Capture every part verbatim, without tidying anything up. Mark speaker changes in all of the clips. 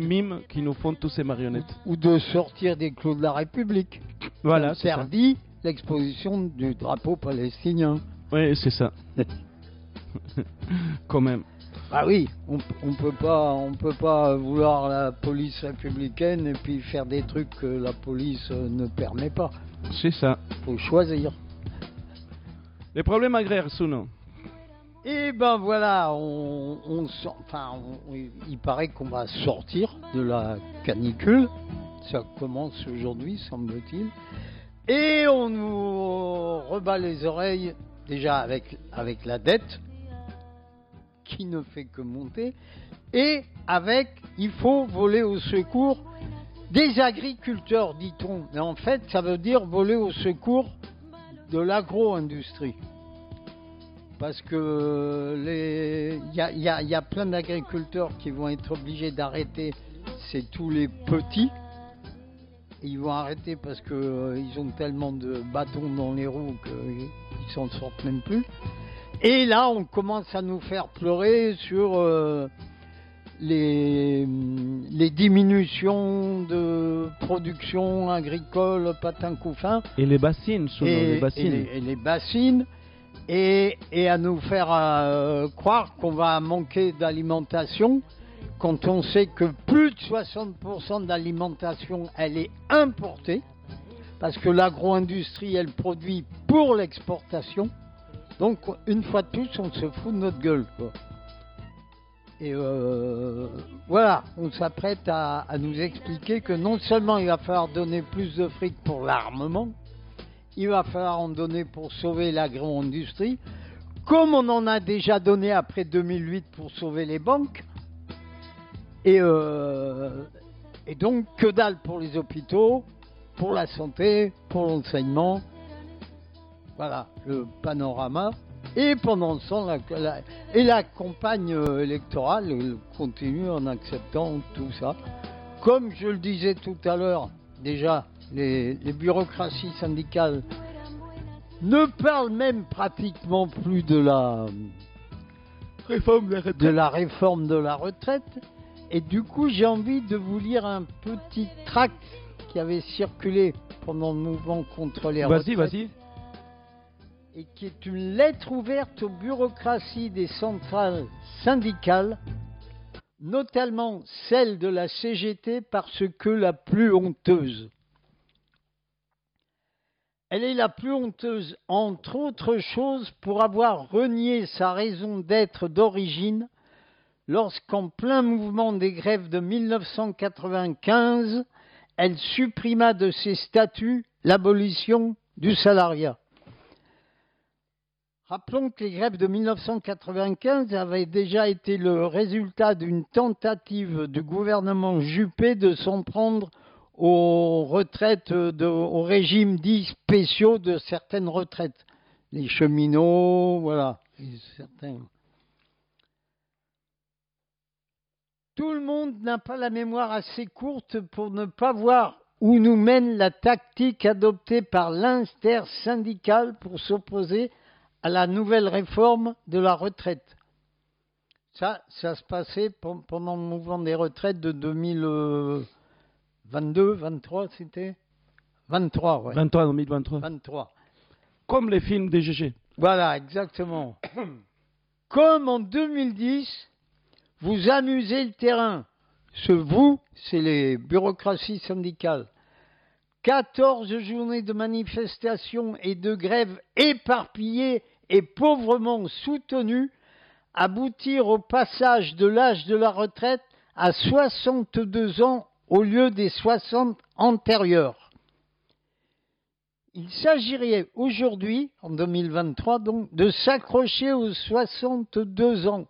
Speaker 1: mimes qui nous font tous ces marionnettes.
Speaker 2: Ou de sortir des clous de la République.
Speaker 1: Voilà, c'est ça.
Speaker 2: Interdit l'exposition du drapeau palestinien.
Speaker 1: Oui, c'est ça. Quand même.
Speaker 2: Ah oui, on, on peut pas, on peut pas vouloir la police républicaine et puis faire des trucs que la police euh, ne permet pas.
Speaker 1: C'est ça.
Speaker 2: Faut choisir.
Speaker 1: Les problèmes agraires, Souno.
Speaker 2: Et ben voilà, on, on sort- enfin, on- il paraît qu'on va sortir de la canicule. Ça commence aujourd'hui, semble-t-il. Et on nous rebat les oreilles déjà avec avec la dette qui ne fait que monter, et avec, il faut voler au secours des agriculteurs, dit-on. Mais en fait, ça veut dire voler au secours de l'agro-industrie. Parce que les, il y a, il y a- il y a plein d'agriculteurs qui vont être obligés d'arrêter, c'est tous les petits. Ils vont arrêter parce que euh, ils ont tellement de bâtons dans les roues qu'ils s'en sortent même plus. Et là, on commence à nous faire pleurer sur euh, les, les diminutions de production agricole, patin couffin.
Speaker 1: Et les bassines, Souno,
Speaker 2: et,
Speaker 1: les
Speaker 2: et
Speaker 1: bassines.
Speaker 2: les, et les bassines, et, et à nous faire euh, croire qu'on va manquer d'alimentation, quand on sait que plus de soixante pour cent de l'alimentation, elle est importée, parce que l'agro-industrie, elle produit pour l'exportation. Donc, une fois de plus, on se fout de notre gueule, quoi. Et euh, voilà, on s'apprête à, à nous expliquer que non seulement il va falloir donner plus de fric pour l'armement, il va falloir en donner pour sauver l'agro-industrie, comme on en a déjà donné après deux mille huit pour sauver les banques. Et, euh, et donc, que dalle pour les hôpitaux, pour la santé, pour l'enseignement. Voilà, le panorama. Et pendant ce temps, la, la- et la campagne euh, électorale elle continue en acceptant tout ça. Comme je le disais tout à l'heure, déjà, les, les bureaucraties syndicales ne parlent même pratiquement plus de la,
Speaker 1: Réforme de la retraite.
Speaker 2: de la réforme de la retraite. Et du coup, j'ai envie de vous lire un petit tract qui avait circulé pendant le mouvement contre les
Speaker 1: Vas-y,
Speaker 2: retraites.
Speaker 1: vas-y.
Speaker 2: Et qui est une lettre ouverte aux bureaucraties des centrales syndicales, notamment celle de la C G T, parce que la plus honteuse. Elle est la plus honteuse, entre autres choses, pour avoir renié sa raison d'être d'origine lorsqu'en plein mouvement des grèves de mille neuf cent quatre-vingt-quinze, elle supprima de ses statuts l'abolition du salariat. Rappelons que les grèves de mille neuf cent quatre-vingt-quinze avaient déjà été le résultat d'une tentative du gouvernement Juppé de s'en prendre aux retraites, de, aux régimes dits spéciaux de certaines retraites. Les cheminots, voilà, et certains. Tout le monde n'a pas la mémoire assez courte pour ne pas voir où nous mène la tactique adoptée par l'intersyndicale pour s'opposer à la nouvelle réforme de la retraite. Ça, ça se passait pendant le mouvement des retraites de deux mille vingt-deux, vingt-trois, c'était vingt-trois, ouais.
Speaker 1: vingt-trois, deux mille vingt-trois.
Speaker 2: vingt-trois.
Speaker 1: Comme les films des G G.
Speaker 2: Voilà, exactement. Comme en deux mille dix, vous amusez le terrain. Ce vous, c'est les bureaucraties syndicales. quatorze journées de manifestations et de grèves éparpillées et pauvrement soutenues aboutirent au passage de l'âge de la retraite à soixante-deux ans au lieu des soixante antérieurs. Il s'agirait aujourd'hui, en deux mille vingt-trois donc, de s'accrocher aux soixante-deux ans.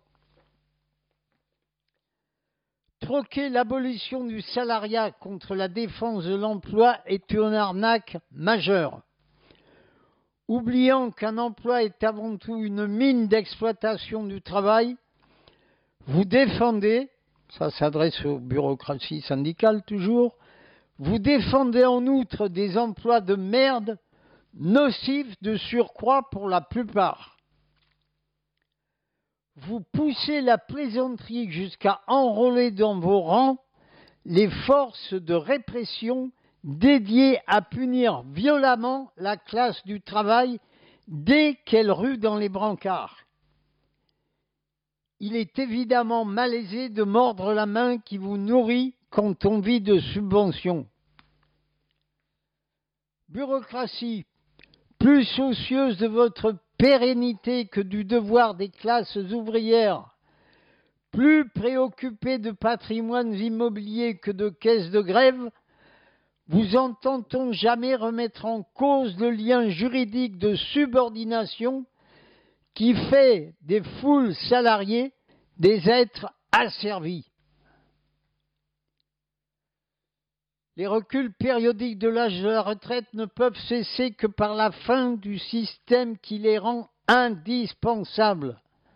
Speaker 2: Troquer l'abolition du salariat contre la défense de l'emploi est une arnaque majeure. Oubliant qu'un emploi est avant tout une mine d'exploitation du travail, vous défendez, ça s'adresse aux bureaucraties syndicales toujours, vous défendez en outre des emplois de merde, nocifs de surcroît pour la plupart. Vous poussez la plaisanterie jusqu'à enrôler dans vos rangs les forces de répression dédiées à punir violemment la classe du travail dès qu'elle rue dans les brancards. Il est évidemment malaisé de mordre la main qui vous nourrit quand on vit de subventions. Bureaucratie, plus soucieuse de votre pérennité que du devoir des classes ouvrières, plus préoccupée de patrimoines immobiliers que de caisses de grève, vous entend-on jamais remettre en cause le lien juridique de subordination qui fait des foules salariées des êtres asservis. Les reculs périodiques de l'âge de la retraite ne peuvent cesser que par la fin du système qui les rend indispensables.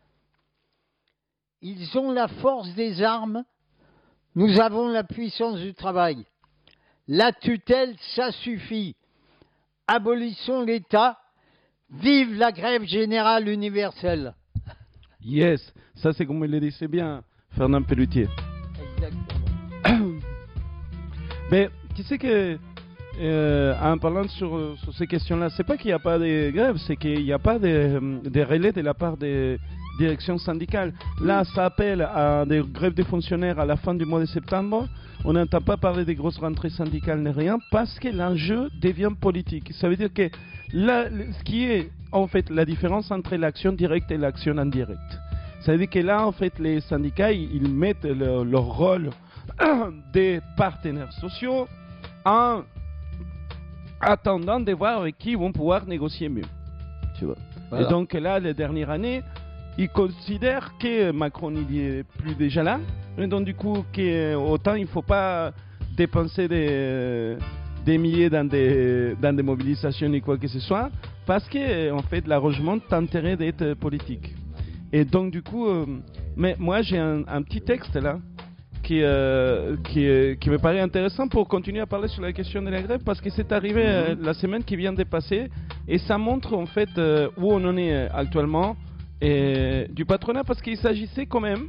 Speaker 2: Ils ont la force des armes, nous avons la puissance du travail. La tutelle, ça suffit. Abolissons l'État, vive la grève générale universelle.
Speaker 1: Yes, ça c'est comme le disait bien Fernand Pelletier.
Speaker 2: Exactement.
Speaker 1: Mais tu sais que, euh, en parlant sur, sur ces questions-là, c'est pas qu'il n'y a pas de grève, c'est qu'il n'y a pas de, de relais de la part des directions syndicales. Là, ça appelle à des grèves des fonctionnaires à la fin du mois de septembre. On n'entend pas parler des grosses rentrées syndicales ni rien parce que l'enjeu devient politique. Ça veut dire que là, ce qui est en fait la différence entre l'action directe et l'action indirecte. Ça veut dire que là, en fait, les syndicats, ils mettent le, leur rôle des partenaires sociaux en attendant de voir avec qui ils vont pouvoir négocier mieux. Tu vois. Voilà. Et donc là, les dernières années, ils considèrent que Macron il est plus déjà là, et donc du coup, que, autant il ne faut pas dépenser des, des milliers dans des, dans des mobilisations ni quoi que ce soit, parce que en fait, l'arrangement a intérêt d'être politique. Et donc du coup, euh, mais moi j'ai un, un petit texte là, Qui, euh, qui, euh, qui me paraît intéressant pour continuer à parler sur la question de la grève parce que c'est arrivé euh, la semaine qui vient de passer et ça montre en fait euh, où on en est actuellement et, du patronat parce qu'il s'agissait quand même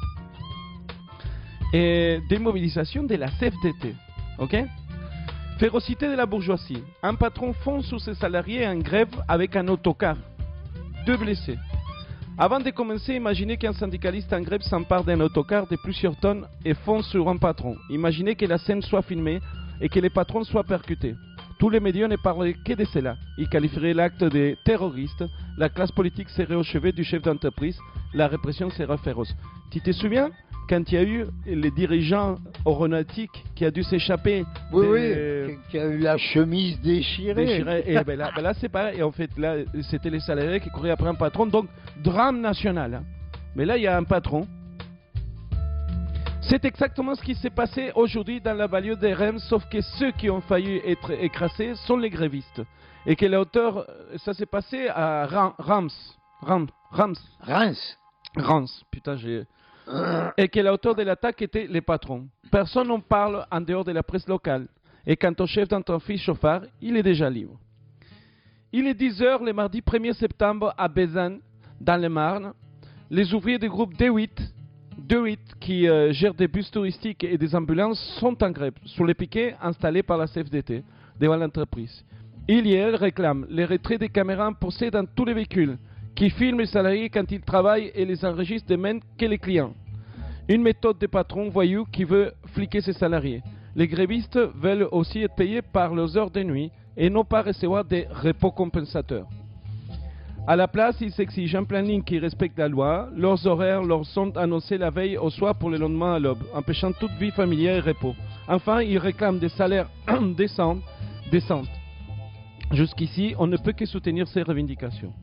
Speaker 1: et, des mobilisations de la C F D T. Ok ? Férocité de la bourgeoisie. Un patron fonce sur ses salariés en grève avec un autocar. Deux blessés. Avant de commencer, imaginez qu'un syndicaliste en grève s'empare d'un autocar de plusieurs tonnes et fonce sur un patron. Imaginez que la scène soit filmée et que les patrons soient percutés. Tous les médias ne parleraient que de cela. Ils qualifieraient l'acte de terroriste. La classe politique serait au chevet du chef d'entreprise. La répression serait féroce. Tu te souviens quand il y a eu les dirigeants aéronautiques qui a dû s'échapper?
Speaker 2: Oui,
Speaker 1: de...
Speaker 2: oui, qui a eu la chemise déchirée.
Speaker 1: déchirée. Et ben là, ben là c'est pareil. Et en fait, là, c'était les salariés qui couraient après un patron. Donc, drame national. Hein. Mais là, il y a un patron. C'est exactement ce qui s'est passé aujourd'hui dans la banlieue de Reims, sauf que ceux qui ont failli être écrasés sont les grévistes. Et que l'auteur, ça s'est passé à Reims. Reims. Reims.
Speaker 2: Reims.
Speaker 1: Reims. Putain, j'ai... Et que l'auteur de l'attaque était les patrons. Personne n'en parle en dehors de la presse locale. Et quant au chef d'entreprise chauffard, il est déjà libre. Il est dix heures le mardi premier septembre à Bézanne, dans le Marne. Les ouvriers du groupe D huit, D huit qui euh, gèrent des bus touristiques et des ambulances, sont en grève sur les piquets installés par la C F D T devant l'entreprise. Ils et elles réclament les retraits des caméras posées dans tous les véhicules qui filment les salariés quand ils travaillent et les enregistrent de même que les clients. Une méthode de patron voyou qui veut fliquer ses salariés. Les grévistes veulent aussi être payés par leurs heures de nuit et non pas recevoir des repos compensateurs. À la place, ils s'exigent un planning qui respecte la loi. Leurs horaires leur sont annoncés la veille au soir pour le lendemain à l'aube, empêchant toute vie familière et repos. Enfin, ils réclament des salaires décents, décents. Jusqu'ici, on ne peut que soutenir ces revendications.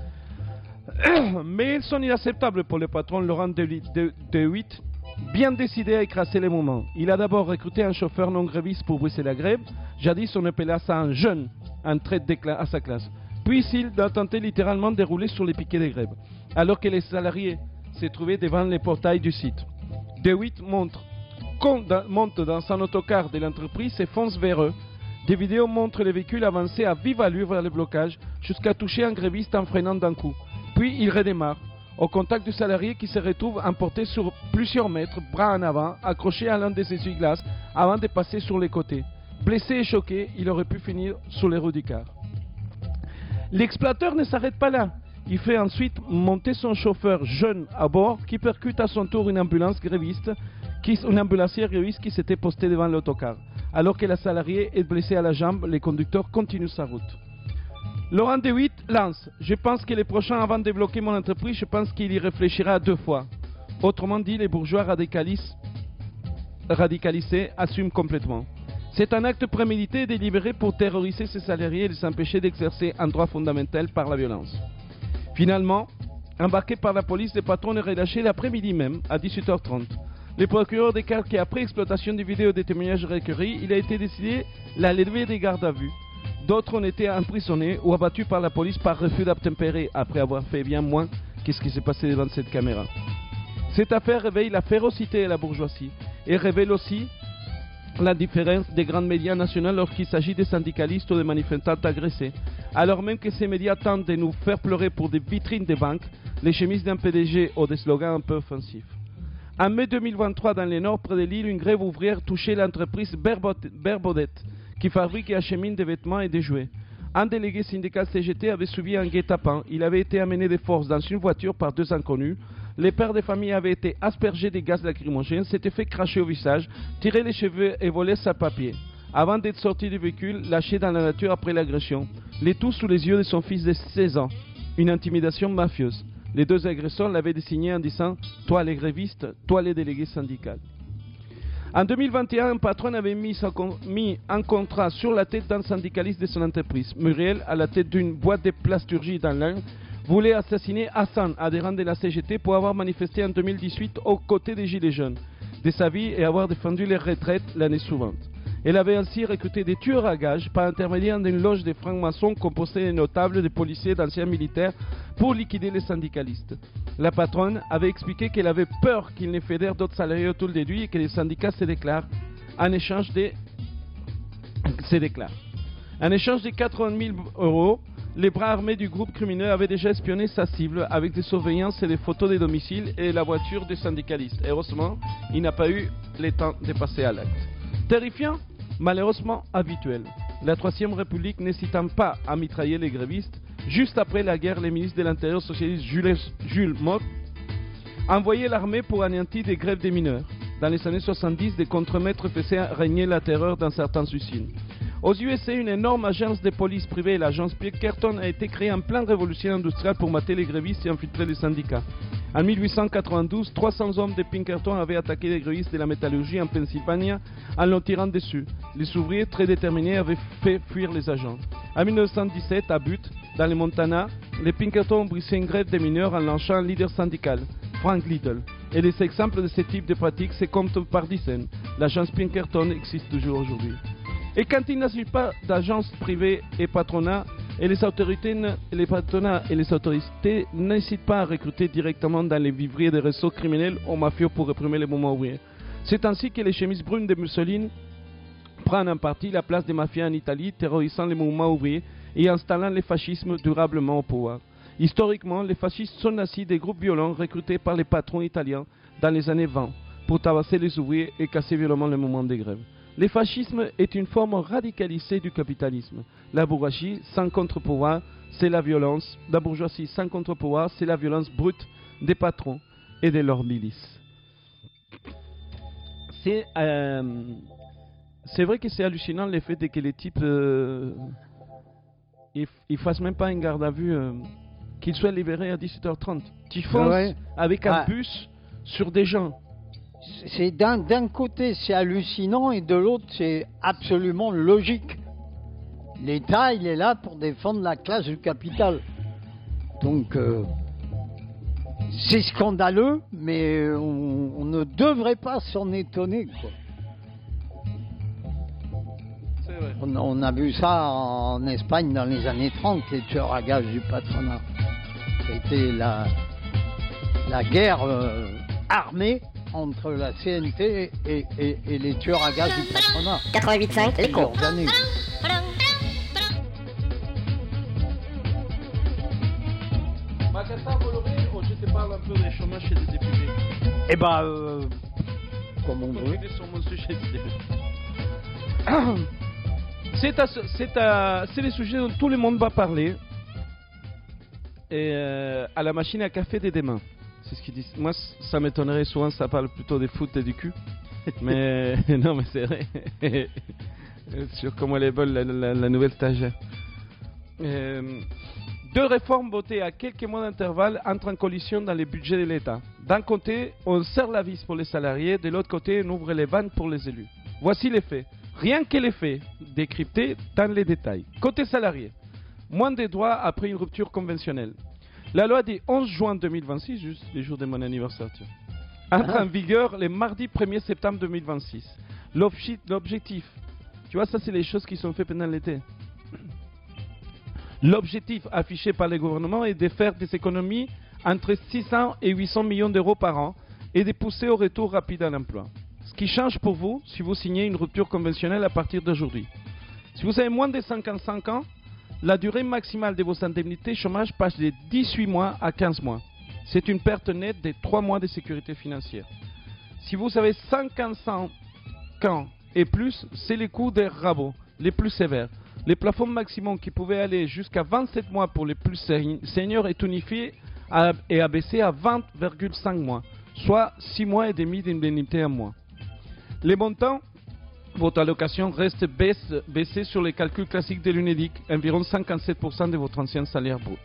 Speaker 1: Mais ils sont inacceptables pour le patron Laurent De huit, bien décidé à écraser les moments. Il a d'abord recruté un chauffeur non gréviste pour briser la grève. Jadis, on appelait ça un jeune, un trait à sa classe. Puis il a tenté littéralement de rouler sur les piquets de grève, alors que les salariés se trouvaient devant les portails du site. De huit monte, monte dans son autocar de l'entreprise et fonce vers eux. Des vidéos montrent les véhicules avancer à vive allure vers le blocage jusqu'à toucher un gréviste en freinant d'un coup. Puis il redémarre. au contact du salarié qui se retrouve emporté sur plusieurs mètres, bras en avant, accroché à l'un des essuie-glaces avant de passer sur les côtés. Blessé et choqué, il aurait pu finir sous les roues du car. L'exploiteur ne s'arrête pas là. Il fait ensuite monter son chauffeur jeune à bord qui percute à son tour une ambulance gréviste, qui, une ambulancière gréviste qui s'était postée devant l'autocar. Alors que la salariée est blessée à la jambe, le conducteur continue sa route. Laurent De Witt lance « Je pense que les prochains, avant de débloquer mon entreprise, je pense qu'il y réfléchira deux fois. » Autrement dit, les bourgeois radicalisent, radicalisés assument complètement. C'est un acte prémédité et délibéré pour terroriser ses salariés et les empêcher d'exercer un droit fondamental par la violence. Finalement, embarqué par la police, le patron est relâché l'après-midi même, à dix-huit heures trente. Le procureur déclare qu'après exploitation des vidéos des témoignages recueillis, il a été décidé la levée des gardes à vue. D'autres ont été emprisonnés ou abattus par la police par refus d'obtempérer après avoir fait bien moins que ce qui s'est passé devant cette caméra. Cette affaire réveille la férocité de la bourgeoisie et révèle aussi la différence des grands médias nationaux lorsqu'il s'agit des syndicalistes ou des manifestants agressés. Alors même que ces médias tentent de nous faire pleurer pour des vitrines de banques, les chemises d'un P D G ou des slogans un peu offensifs. En mai deux mille vingt-trois, dans le nord, près de Lille, une grève ouvrière touchait l'entreprise Berbodette, qui fabrique et achemine des vêtements et des jouets. Un délégué syndical C G T avait subi un guet-apens. Il avait été amené de force dans une voiture par deux inconnus. Les pères de famille avaient été aspergés de gaz lacrymogène, s'étaient fait cracher au visage, tirer les cheveux et voler sa papier. Avant d'être sorti du véhicule, lâché dans la nature après l'agression. Le tout sous les yeux de son fils de seize ans. Une intimidation mafieuse. Les deux agresseurs l'avaient désigné en disant « Toi les grévistes, toi les délégués syndicaux ». En deux mille vingt et un, un patron avait mis, mis un contrat sur la tête d'un syndicaliste de son entreprise. Muriel, à la tête d'une boîte de plasturgie dans l'Ain, voulait assassiner Hassan, adhérent de la C G T, pour avoir manifesté en deux mille dix-huit aux côtés des Gilets jaunes de sa vie et avoir défendu les retraites l'année suivante. Elle avait ainsi recruté des tueurs à gages par intermédiaire d'une loge de francs-maçons composée de notables, de policiers, d'anciens militaires pour liquider les syndicalistes. La patronne avait expliqué qu'elle avait peur qu'ils ne fédèrent d'autres salariés autour de lui et que les syndicats se déclarent en échange de, se déclarent. En échange de quatre-vingt mille euros, les bras armés du groupe criminel avaient déjà espionné sa cible avec des surveillances et des photos des domiciles et la voiture des syndicalistes. Heureusement, il n'a pas eu le temps de passer à l'acte. Terrifiant, malheureusement habituel. La Troisième République n'hésitant pas à mitrailler les grévistes, juste après la guerre, le ministre de l'Intérieur socialiste Jules, Jules Motte envoyait l'armée pour anéantir des grèves des mineurs. Dans les années soixante-dix, des contremaîtres faisaient régner la terreur dans certaines usines. Aux U S A, une énorme agence de police privée, l'agence Pinkerton, a été créée en pleine révolution industrielle pour mater les grévistes et infiltrer les syndicats. En mille huit cent quatre-vingt-douze, trois cents hommes de Pinkerton avaient attaqué les grévistes de la métallurgie en Pennsylvanie en leur tirant dessus. Les ouvriers très déterminés avaient fait fuir les agents. En mille neuf cent dix-sept, à Butte, dans le Montana, les Pinkerton ont brisé une grève des mineurs en lançant un leader syndical, Frank Little. Et des exemples de ce type de pratiques se comptent par dizaines. L'agence Pinkerton existe toujours aujourd'hui. Et quand il n'agit pas d'agences privées et patronats, et les autorités, les patronats et les autorités n'hésitent pas à recruter directement dans les vivriers des réseaux criminels ou mafieux pour réprimer les mouvements ouvriers. C'est ainsi que les chemises brunes de Mussolini prennent en partie la place des mafias en Italie, terrorisant les mouvements ouvriers et installant le fascisme durablement au pouvoir. Historiquement, les fascistes sont ainsi des groupes violents recrutés par les patrons italiens dans les années vingt pour tabasser les ouvriers et casser violemment le mouvement des grèves. Le fascisme est une forme radicalisée du capitalisme. La bourgeoisie sans contre-pouvoir, c'est la violence. La bourgeoisie sans contre-pouvoir, c'est la violence brute des patrons et de leurs milices. C'est, euh, c'est vrai que c'est hallucinant le fait que les types euh, ils, ils fassent même pas une garde à vue, euh, qu'ils soient libérés à dix-sept heures trente. Tu fonces ouais. avec un ah. bus sur des gens.
Speaker 2: C'est d'un, d'un côté c'est hallucinant et de l'autre c'est absolument logique. L'État il est là pour défendre la classe du capital. Donc euh, c'est scandaleux, mais on, on ne devrait pas s'en étonner, quoi.
Speaker 1: C'est vrai.
Speaker 2: On, on a vu ça en Espagne dans les années trente, les tueurs à gages du patronat. C'était la, la guerre euh, armée entre la C N T et, et, et les tueurs à gages du patronat.
Speaker 3: quatre-vingt-huit virgule cinq, l'écho.
Speaker 1: Ma cata Bolloré, o je te parle chez les députés?
Speaker 2: Eh ben, euh, comme on veut.
Speaker 1: Continuez sur mon sujet. C'est à, c'est à, c'est les sujets dont tout le monde va parler. Et euh, à la machine à café dès demain. C'est ce qu'ils disent. Moi, ça m'étonnerait souvent, ça parle plutôt des foot et du cul. Mais non, mais c'est vrai. Sur comment elle est bonne la, la, la nouvelle stagiaire. Euh, deux réformes votées à quelques mois d'intervalle entrent en collision dans les budgets de l'État. D'un côté, on serre la vis pour les salariés, de l'autre côté, on ouvre les vannes pour les élus. Voici les faits. Rien que les faits, décryptés dans les détails. Côté salarié, moins de droits après une rupture conventionnelle. La loi du onze juin deux mille vingt-six, juste les jours de mon anniversaire, tiens, entre en vigueur le mardi premier septembre deux mille vingt-six. L'objectif, tu vois, ça c'est les choses qui sont faites pendant l'été. L'objectif affiché par le gouvernement est de faire des économies entre six cents et huit cents millions d'euros par an et de pousser au retour rapide à l'emploi. Ce qui change pour vous si vous signez une rupture conventionnelle à partir d'aujourd'hui. Si vous avez moins de cinquante-cinq ans, la durée maximale de vos indemnités chômage passe de dix-huit mois à quinze mois. C'est une perte nette de trois mois de sécurité financière. Si vous avez cinquante-cinq ans et plus, c'est les coûts des rabots les plus sévères. Les plafonds maximum qui pouvaient aller jusqu'à vingt-sept mois pour les plus seniors est unifié et abaissé à vingt virgule cinq mois, soit six mois et demi d'indemnité en mois. Les montants, votre allocation reste baisse, baissée sur les calculs classiques de l'UNEDIC, environ cinquante-sept pour cent de votre ancien salaire brut.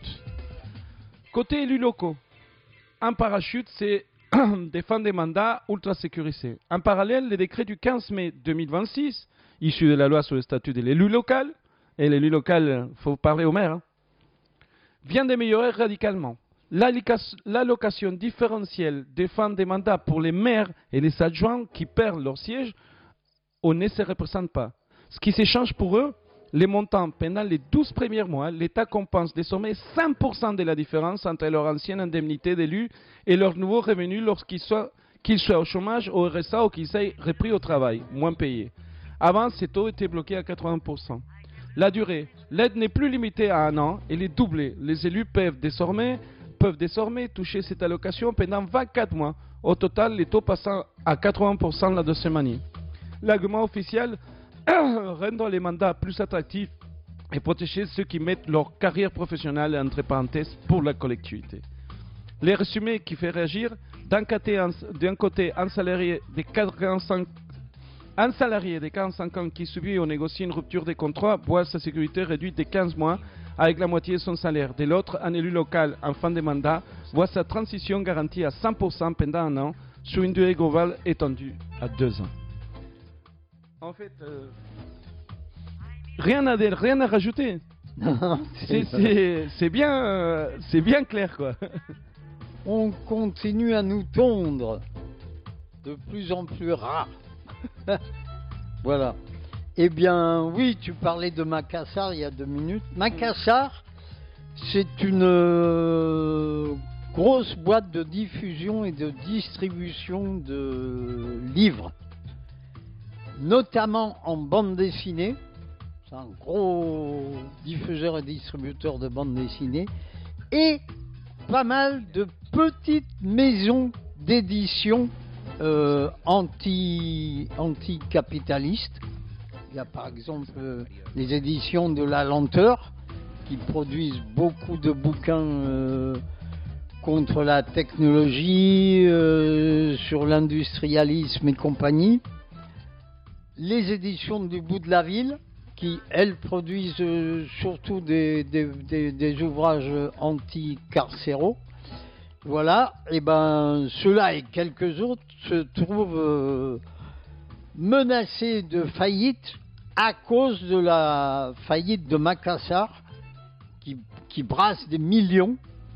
Speaker 1: Côté élus locaux, un parachute, c'est des fins de mandat ultra sécurisés. En parallèle, le décret du quinze mai deux mille vingt-six, issu de la loi sur le statut de l'élu local, et l'élu local, il faut parler au maire, hein, vient d'améliorer radicalement l'allocation différentielle des fins de mandat pour les maires et les adjoints qui perdent leur siège ou ne se représentent pas. Ce qui s'échange pour eux, les montants pendant les douze premiers mois, l'État compense désormais cinq pour cent de la différence entre leur ancienne indemnité d'élu et leur nouveau revenu lorsqu'ils soient, qu'ils soient au chômage, au R S A ou qu'ils aient repris au travail, moins payés. Avant, ces taux étaient bloqués à quatre-vingts pour cent. La durée, l'aide n'est plus limitée à un an, elle est doublée. Les élus peuvent désormais, peuvent désormais toucher cette allocation pendant vingt-quatre mois. Au total, les taux passant à quatre-vingts pour cent la deuxième année. L'argument officiel, rendre les mandats plus attractifs et protéger ceux qui mettent leur carrière professionnelle entre parenthèses pour la collectivité. Les résumés qui fait réagir, d'un côté, un, d'un côté, un salarié de quarante-cinq Un salarié de quarante-cinq ans qui subit ou négocie une rupture de contrat voit sa sécurité réduite de quinze mois avec la moitié de son salaire. De l'autre, un élu local en fin de mandat voit sa transition garantie à cent pour cent pendant un an sur une durée globale étendue à deux ans. En fait, euh, rien, à, rien à rajouter. c'est, c'est, c'est, bien, euh, c'est bien clair, quoi.
Speaker 2: On continue à nous tondre de plus en plus ras. Voilà. Eh bien, oui, tu parlais de Macassar il y a deux minutes. Macassar, c'est une euh, grosse boîte de diffusion et de distribution de livres, notamment en bande dessinée. C'est un gros diffuseur et distributeur de bande dessinée. Et pas mal de petites maisons d'édition Euh, anti, anti-capitaliste. Il y a par exemple euh, les éditions de La Lenteur qui produisent beaucoup de bouquins euh, contre la technologie, euh, sur l'industrialisme et compagnie. Les éditions du Bout de la Ville qui, elles, produisent euh, surtout des, des, des, des ouvrages anti-carcéraux. Voilà, et ben ceux-là et quelques autres se trouvent euh, menacés de faillite à cause de la faillite de Macassar qui, qui brasse des millions,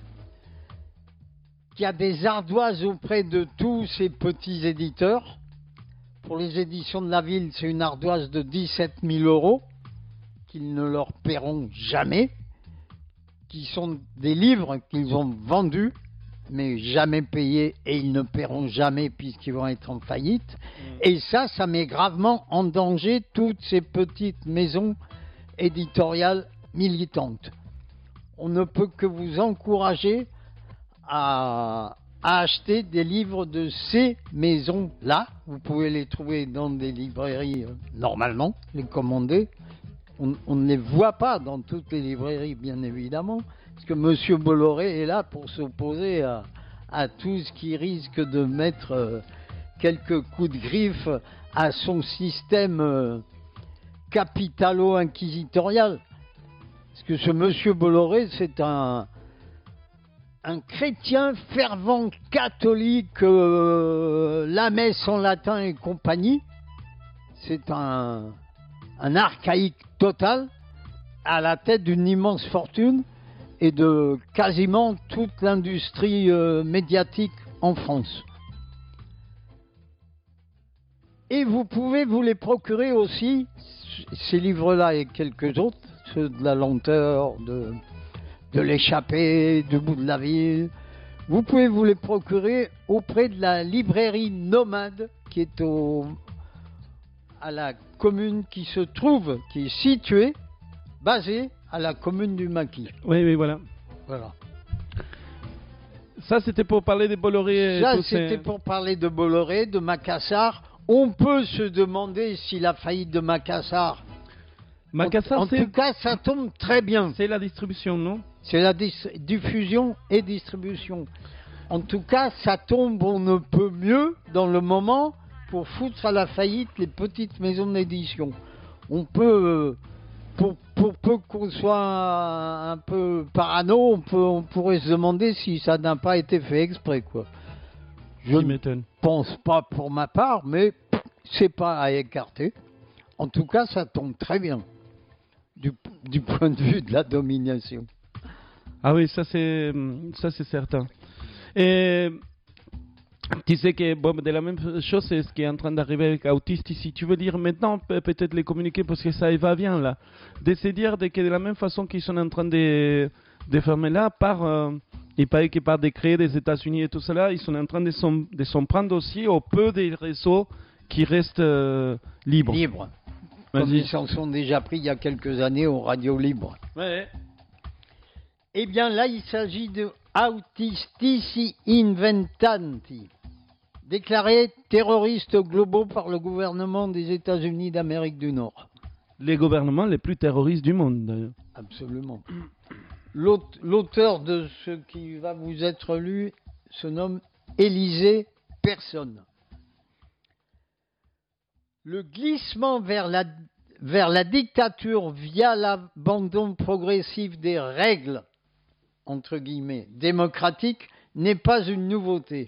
Speaker 2: qui a des ardoises auprès de tous ces petits éditeurs. Pour les éditions de la ville, c'est une ardoise de dix-sept mille euros qu'ils ne leur paieront jamais, qui sont des livres qu'ils ont vendus mais jamais payés, et ils ne paieront jamais puisqu'ils vont être en faillite. Mmh. Et ça, ça met gravement en danger toutes ces petites maisons éditoriales militantes. On ne peut que vous encourager à à acheter des livres de ces maisons-là. Vous pouvez les trouver dans des librairies euh, normalement, les commander. On, on ne les voit pas dans toutes les librairies, bien évidemment, parce que M. Bolloré est là pour s'opposer à, à tout ce qui risque de mettre euh, quelques coups de griffe à son système euh, capitalo-inquisitorial. Parce que ce M. Bolloré, c'est un, un chrétien fervent catholique, euh, la messe en latin et compagnie. C'est un, un archaïque total, à la tête d'une immense fortune et de quasiment toute l'industrie euh, médiatique en France. Et vous pouvez vous les procurer aussi, ces livres-là et quelques autres, ceux de la lenteur, de, de l'échappée, du bout de la ville. Vous pouvez vous les procurer auprès de la librairie Nomade, qui est au, à la commune qui se trouve, qui est située, basée à la commune du Maquis.
Speaker 1: Oui, oui, voilà.
Speaker 2: Voilà.
Speaker 1: Ça, c'était pour parler des Bolloré.
Speaker 2: Ça, c'était ces... pour parler de Bolloré, de Macassar. On peut se demander si la faillite de Macassar...
Speaker 1: Macassar,
Speaker 2: en, en tout cas, ça tombe très bien.
Speaker 1: C'est la distribution, non?
Speaker 2: C'est la dis- diffusion et distribution. En tout cas, ça tombe, on ne peut mieux dans le moment pour foutre à la faillite les petites maisons d'édition. On peut, pour, pour peu qu'on soit un peu parano, on, peut, on pourrait se demander si ça n'a pas été fait exprès, quoi. Je ne pense pas pour ma part, mais c'est pas à écarter. En tout cas, ça tombe très bien du, du point de vue de la domination.
Speaker 1: Ah oui, ça c'est, ça c'est certain. Et tu sais que bon, de la même chose, c'est ce qui est en train d'arriver avec Autiste ici. Tu veux dire maintenant peut-être les communiquer parce que ça y va bien là. De se dire que de la même façon qu'ils sont en train de, de fermer là, par, euh, il paraît que par décret des États-Unis et tout cela, ils sont en train de s'en, de s'en prendre aussi au peu des réseaux qui restent euh, libres.
Speaker 2: Libres. Comme ils s'en sont déjà pris il y a quelques années aux radios libres.
Speaker 1: Ouais.
Speaker 2: Eh bien là, il s'agit de Autistici Inventanti, déclarés terroristes globaux par le gouvernement des États-Unis d'Amérique du Nord.
Speaker 1: Les gouvernements les plus terroristes du monde, d'ailleurs.
Speaker 2: Absolument. L'auteur de ce qui va vous être lu se nomme Élisée Personne. Le glissement vers la, vers la dictature via l'abandon progressif des règles, entre guillemets, démocratiques, n'est pas une nouveauté.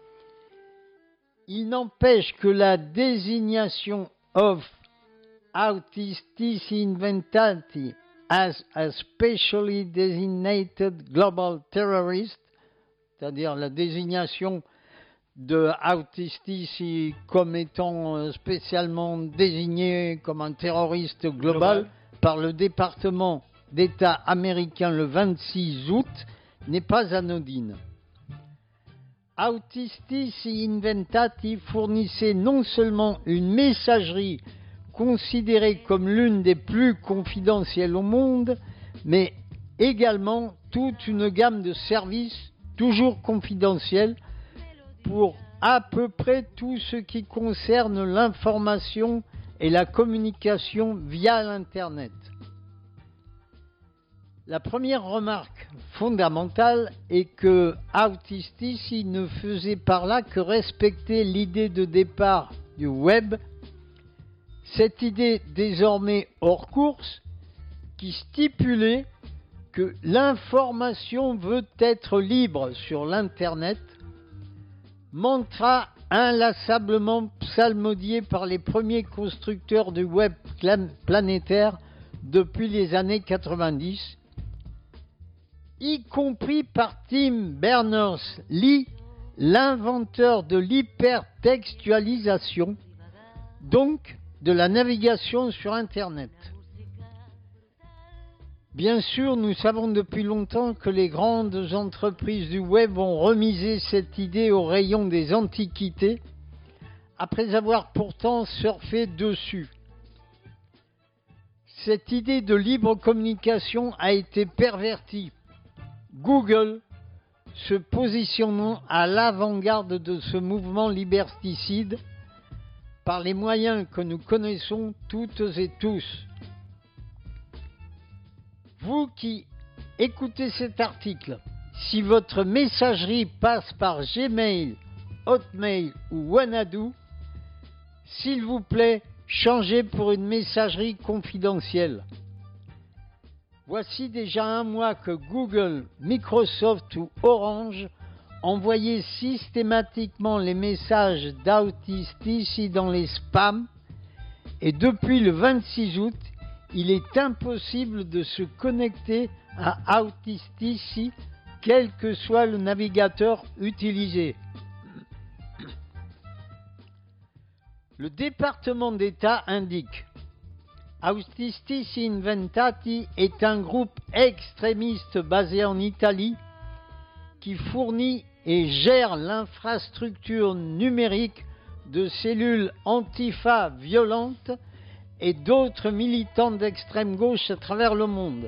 Speaker 2: Il n'empêche que la désignation of Autistici Inventanti as a specially designated global terrorist, c'est-à-dire la désignation de Autistici comme étant spécialement désigné comme un terroriste global, global. par le département d'État américain le vingt-six août n'est pas anodine. Autistici Inventati fournissait non seulement une messagerie considérée comme l'une des plus confidentielles au monde, mais également toute une gamme de services toujours confidentiels pour à peu près tout ce qui concerne l'information et la communication via l'Internet. La première remarque fondamentale est que Autistici ne faisait par là que respecter l'idée de départ du web, cette idée désormais hors course qui stipulait que l'information veut être libre sur l'Internet, mantra inlassablement psalmodié par les premiers constructeurs du web planétaire depuis les années quatre-vingt-dix, y compris par Tim Berners-Lee, l'inventeur de l'hypertextualisation, donc de la navigation sur Internet. Bien sûr, nous savons depuis longtemps que les grandes entreprises du web ont remisé cette idée au rayon des antiquités, après avoir pourtant surfé dessus. Cette idée de libre communication a été pervertie. Google, se positionnant à l'avant-garde de ce mouvement liberticide par les moyens que nous connaissons toutes et tous. Vous qui écoutez cet article, si votre messagerie passe par Gmail, Hotmail ou Wanadoo, s'il vous plaît, changez pour une messagerie confidentielle. Voici déjà un mois que Google, Microsoft ou Orange envoyaient systématiquement les messages d'Autistici dans les spams et depuis le vingt-six août, il est impossible de se connecter à Autistici quel que soit le navigateur utilisé. Le département d'État indique Autistici Inventati est un groupe extrémiste basé en Italie qui fournit et gère l'infrastructure numérique de cellules antifa violentes et d'autres militants d'extrême gauche à travers le monde.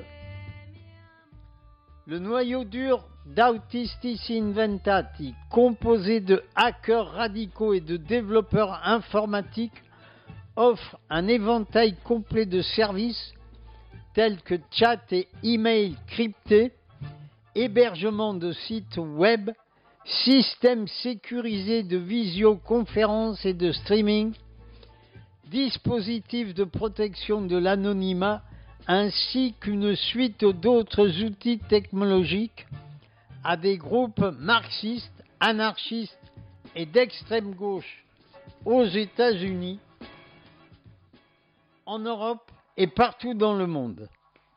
Speaker 2: Le noyau dur d'Autistici Inventati, composé de hackers radicaux et de développeurs informatiques, offre un éventail complet de services tels que chat et email cryptés, hébergement de sites web, système sécurisé de visioconférence et de streaming, dispositifs de protection de l'anonymat, ainsi qu'une suite d'autres outils technologiques à des groupes marxistes, anarchistes et d'extrême gauche aux États-Unis, en Europe et partout dans le monde.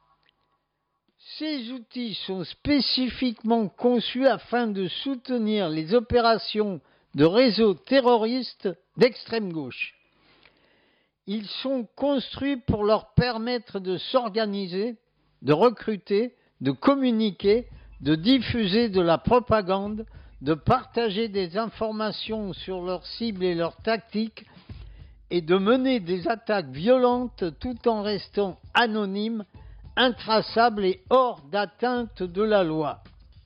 Speaker 2: Ces outils sont spécifiquement conçus afin de soutenir les opérations de réseaux terroristes d'extrême gauche. Ils sont construits pour leur permettre de s'organiser, de recruter, de communiquer, de diffuser de la propagande, de partager des informations sur leurs cibles et leurs tactiques, et de mener des attaques violentes tout en restant anonymes, intraçables et hors d'atteinte de la loi.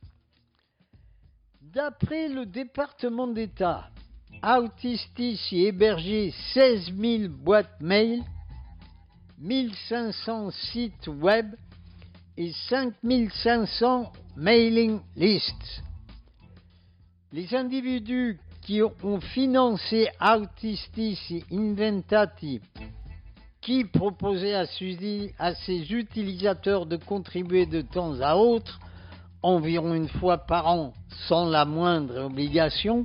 Speaker 2: D'après le département d'État, Autistici hébergeait seize mille boîtes mail, mille cinq cents sites web et cinq mille cinq cents mailing lists. Les individus qui ont financé Autistici Inventati, qui proposait à ses utilisateurs de contribuer de temps à autre, environ une fois par an, sans la moindre obligation,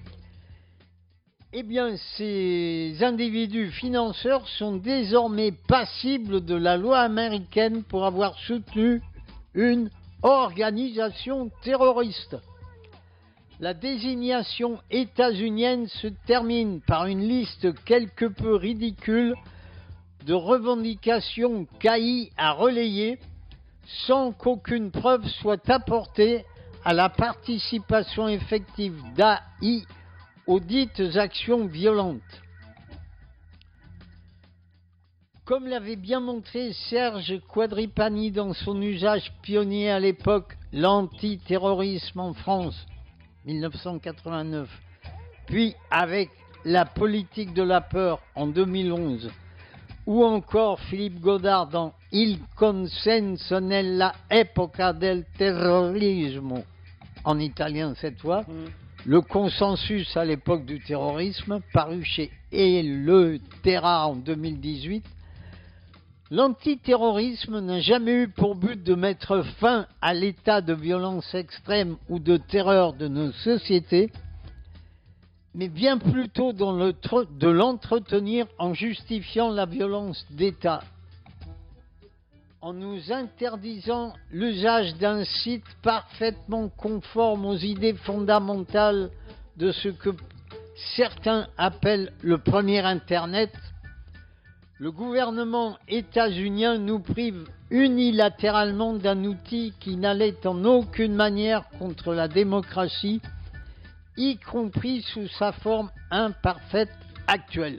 Speaker 2: eh bien, ces individus financeurs sont désormais passibles de la loi américaine pour avoir soutenu une organisation terroriste. La désignation états-unienne se termine par une liste quelque peu ridicule de revendications qu'A I a relayées sans qu'aucune preuve soit apportée à la participation effective d'A I aux dites actions violentes. Comme l'avait bien montré Serge Quadripani dans son usage pionnier à l'époque, l'antiterrorisme en France, dix-neuf cent quatre-vingt-neuf, puis avec la politique de la peur en deux mille onze, ou encore Philippe Godard dans Il consenso nella epoca del terrorismo, en italien cette fois, mmh. Le consensus à l'époque du terrorisme, paru chez Eleutera en deux mille dix-huit, l'antiterrorisme n'a jamais eu pour but de mettre fin à l'état de violence extrême ou de terreur de nos sociétés, mais bien plutôt dans le tr- de l'entretenir en justifiant la violence d'État. En nous interdisant l'usage d'un site parfaitement conforme aux idées fondamentales de ce que certains appellent le premier Internet, le gouvernement états-unien nous prive unilatéralement d'un outil qui n'allait en aucune manière contre la démocratie, y compris sous sa forme imparfaite actuelle.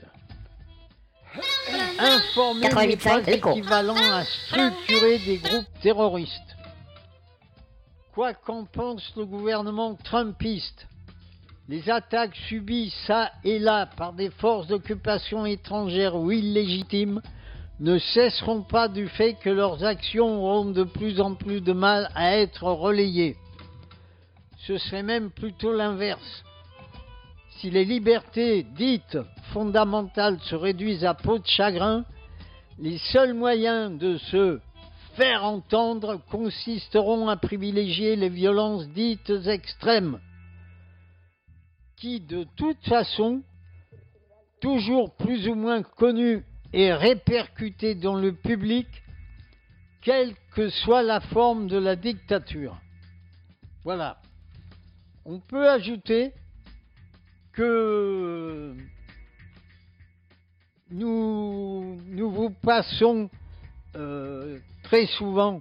Speaker 2: Informer n'est pas équivalent à structurer des groupes terroristes. quoi qu'en pense le gouvernement trumpiste, les attaques subies ça et là par des forces d'occupation étrangères ou illégitimes ne cesseront pas du fait que leurs actions auront de plus en plus de mal à être relayées. Ce serait même plutôt l'inverse. Si les libertés dites fondamentales se réduisent à peau de chagrin, les seuls moyens de se faire entendre consisteront à privilégier les violences dites extrêmes, qui de toute façon, toujours plus ou moins connues et répercutées dans le public, quelle que soit la forme de la dictature. Voilà. On peut ajouter que nous, nous vous passons euh, très souvent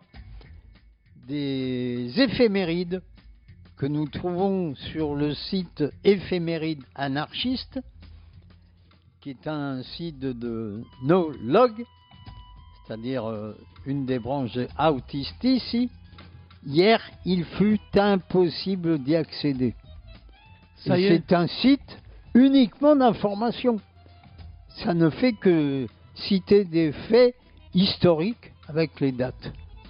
Speaker 2: des éphémérides que nous trouvons sur le site Éphémérides Anarchistes, qui est un site de no-log, c'est-à-dire euh, une des branches de Autiste ici. Hier, il fut impossible d'y accéder.
Speaker 1: Ça y est.
Speaker 2: C'est un site uniquement d'information. Ça ne fait que citer des faits historiques avec les dates.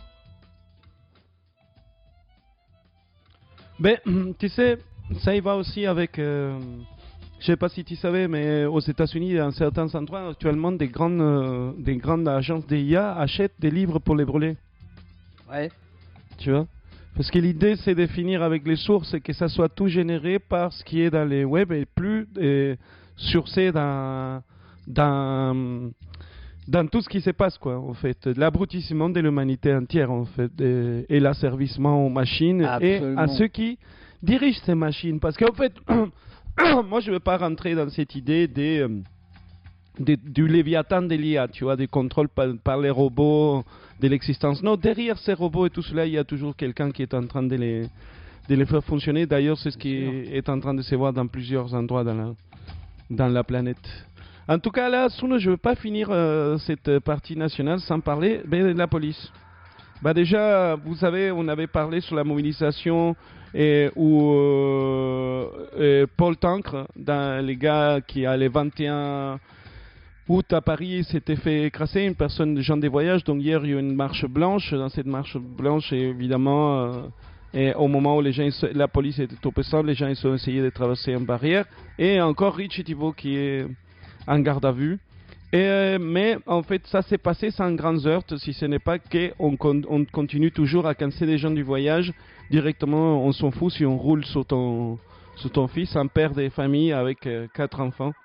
Speaker 1: Ben, tu sais, ça y va aussi avec... Euh, je sais pas si tu savais, mais aux États-Unis, dans certains endroits, actuellement, des grandes, euh, des grandes agences d'I A achètent des livres pour les brûler.
Speaker 2: Ouais.
Speaker 1: Tu vois? Parce que l'idée, c'est de finir avec les sources et que ça soit tout généré par ce qui est dans les web et plus euh, sourcé dans, dans, dans tout ce qui se passe, quoi, en fait. L'abrutissement de l'humanité entière, en fait, et, et l'asservissement aux machines. Absolument. Et à ceux qui dirigent ces machines. Parce qu'en fait, moi, je ne veux pas rentrer dans cette idée des... Euh, De, du Léviathan de l'I A, tu vois, des contrôles par, par les robots, de l'existence. Non, derrière ces robots et tout cela, il y a toujours quelqu'un qui est en train de les, de les faire fonctionner. D'ailleurs, c'est ce qui est, est en train de se voir dans plusieurs endroits dans la, dans la planète. En tout cas, là, Souno, je ne veux pas finir euh, cette partie nationale sans parler ben, de la police. Bah déjà, vous savez, on avait parlé sur la mobilisation et où euh, et Paul Tancre, dans les gars qui a les vingt et un août à Paris, s'était fait écraser une personne de gens des voyages. Donc hier, il y a eu une marche blanche. Dans cette marche blanche, évidemment, euh, et au moment où les gens, la police était au pesant, les gens ils ont essayé de traverser une barrière. Et encore Richie Thibault qui est en garde à vue. Et, euh, mais en fait, ça s'est passé sans grands heurts, si ce n'est pas qu'on con, on continue toujours à cancer des gens du voyage. Directement, on s'en fout si on roule sur ton, sur ton fils, un père de famille avec euh, quatre enfants.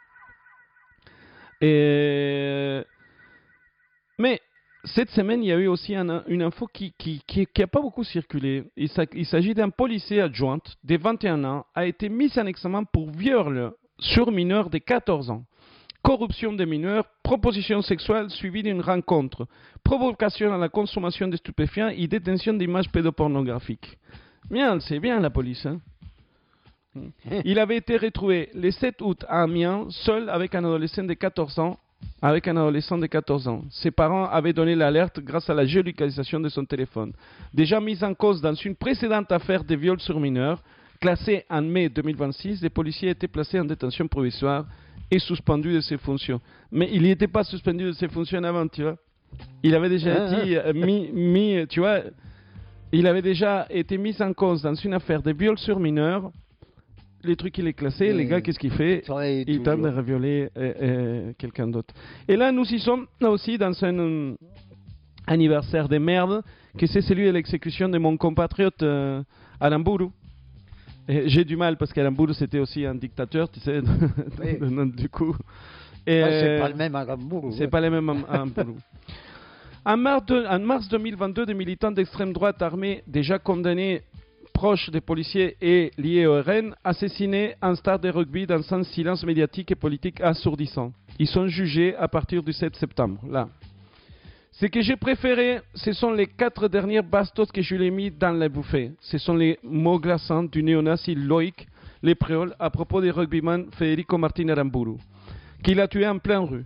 Speaker 1: Et... Mais cette semaine, il y a eu aussi un, une info qui n'a qui, qui, qui pas beaucoup circulé. Il, il s'agit d'un policier adjoint de vingt et un ans a été mis en examen pour viol sur mineur de quatorze ans. Corruption des mineurs, proposition sexuelle suivie d'une rencontre, provocation à la consommation de stupéfiants et détention d'images pédopornographiques. Bien, c'est bien la police, hein. Il avait été retrouvé le sept août à Amiens, seul avec un adolescent de quatorze ans. Avec un adolescent de quatorze ans. Ses parents avaient donné l'alerte grâce à la géolocalisation de son téléphone. Déjà mis en cause dans une précédente affaire de viol sur mineurs, classée en mai deux mille vingt-six, les policiers étaient placés en détention provisoire et suspendus de ses fonctions. Mais il n'était pas suspendu de ses fonctions avant, tu vois. Il avait déjà été euh, mis, mis, tu vois, il avait déjà été mis en cause dans une affaire de viol sur mineurs. Les trucs, il est classé. Et les gars, qu'est-ce qu'il fait? Il tente de revioler euh, euh, quelqu'un d'autre. Et là, nous y sommes là aussi dans un euh, anniversaire de merde, que c'est celui de l'exécution de mon compatriote euh, Alain Bourou. J'ai du mal parce qu'Alain Bourou, c'était aussi un dictateur, tu sais, oui. Du coup.
Speaker 2: Et ouais, c'est pas le même Alain Bourou.
Speaker 1: C'est ouais. pas le même Alain Bourou. En mars, de, en mars deux mille vingt-deux, des militants d'extrême droite armés déjà condamnés proches des policiers et liés au R N, assassinés un star de rugby dans un silence médiatique et politique assourdissant. Ils sont jugés à partir du sept septembre, là. Ce que j'ai préféré, ce sont les quatre dernières bastos que je lui ai mis dans la bouffée. Ce sont les mots glaçants du néo-nazi Loïc Lepréol à propos du rugbyman Federico Martin Aramburu, qu'il a tué en pleine rue.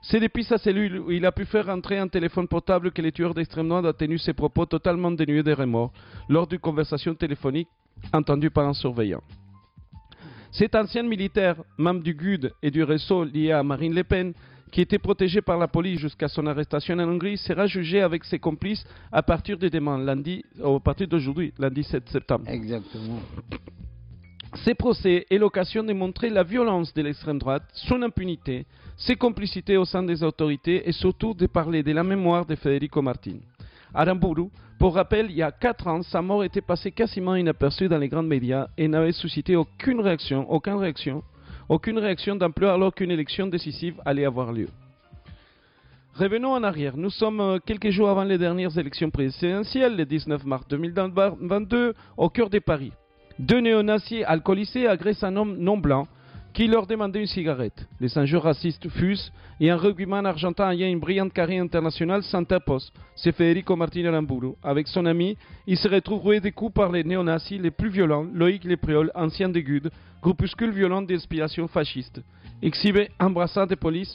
Speaker 1: C'est depuis sa cellule où il a pu faire entrer un téléphone portable que le tueur d'extrême droite a tenu ses propos totalement dénués de remords lors d'une conversation téléphonique entendue par un surveillant. Cet ancien militaire, membre du G U D et du réseau lié à Marine Le Pen, qui était protégé par la police jusqu'à son arrestation en Hongrie, sera jugé avec ses complices à partir de demain, lundi, à partir d'aujourd'hui, lundi sept septembre.
Speaker 2: Exactement.
Speaker 1: Ces procès est l'occasion de montrer la violence de l'extrême droite, son impunité, ses complicités au sein des autorités et surtout de parler de la mémoire de Federico Martin. Aramburu, pour rappel, il y a quatre ans, sa mort était passée quasiment inaperçue dans les grands médias et n'avait suscité aucune réaction, aucune réaction, aucune réaction d'ampleur alors qu'une élection décisive allait avoir lieu. Revenons en arrière. Nous sommes quelques jours avant les dernières élections présidentielles, le dix-neuf mars deux mille vingt-deux, au cœur de Paris. Deux néo-nazis alcoolisés agressent un homme non blanc qui leur demandait une cigarette. Les enjeux racistes fusent et un rugbyman argentin ayant une brillante carrière internationale s'interpose. C'est Federico Martin Aramburu. Avec son ami, il se retrouve roué de coups par les néo-nazis les plus violents, Loïc Lépriol, ancien de G U D, groupuscule violent d'inspiration fasciste. Exhibe un brassard de police.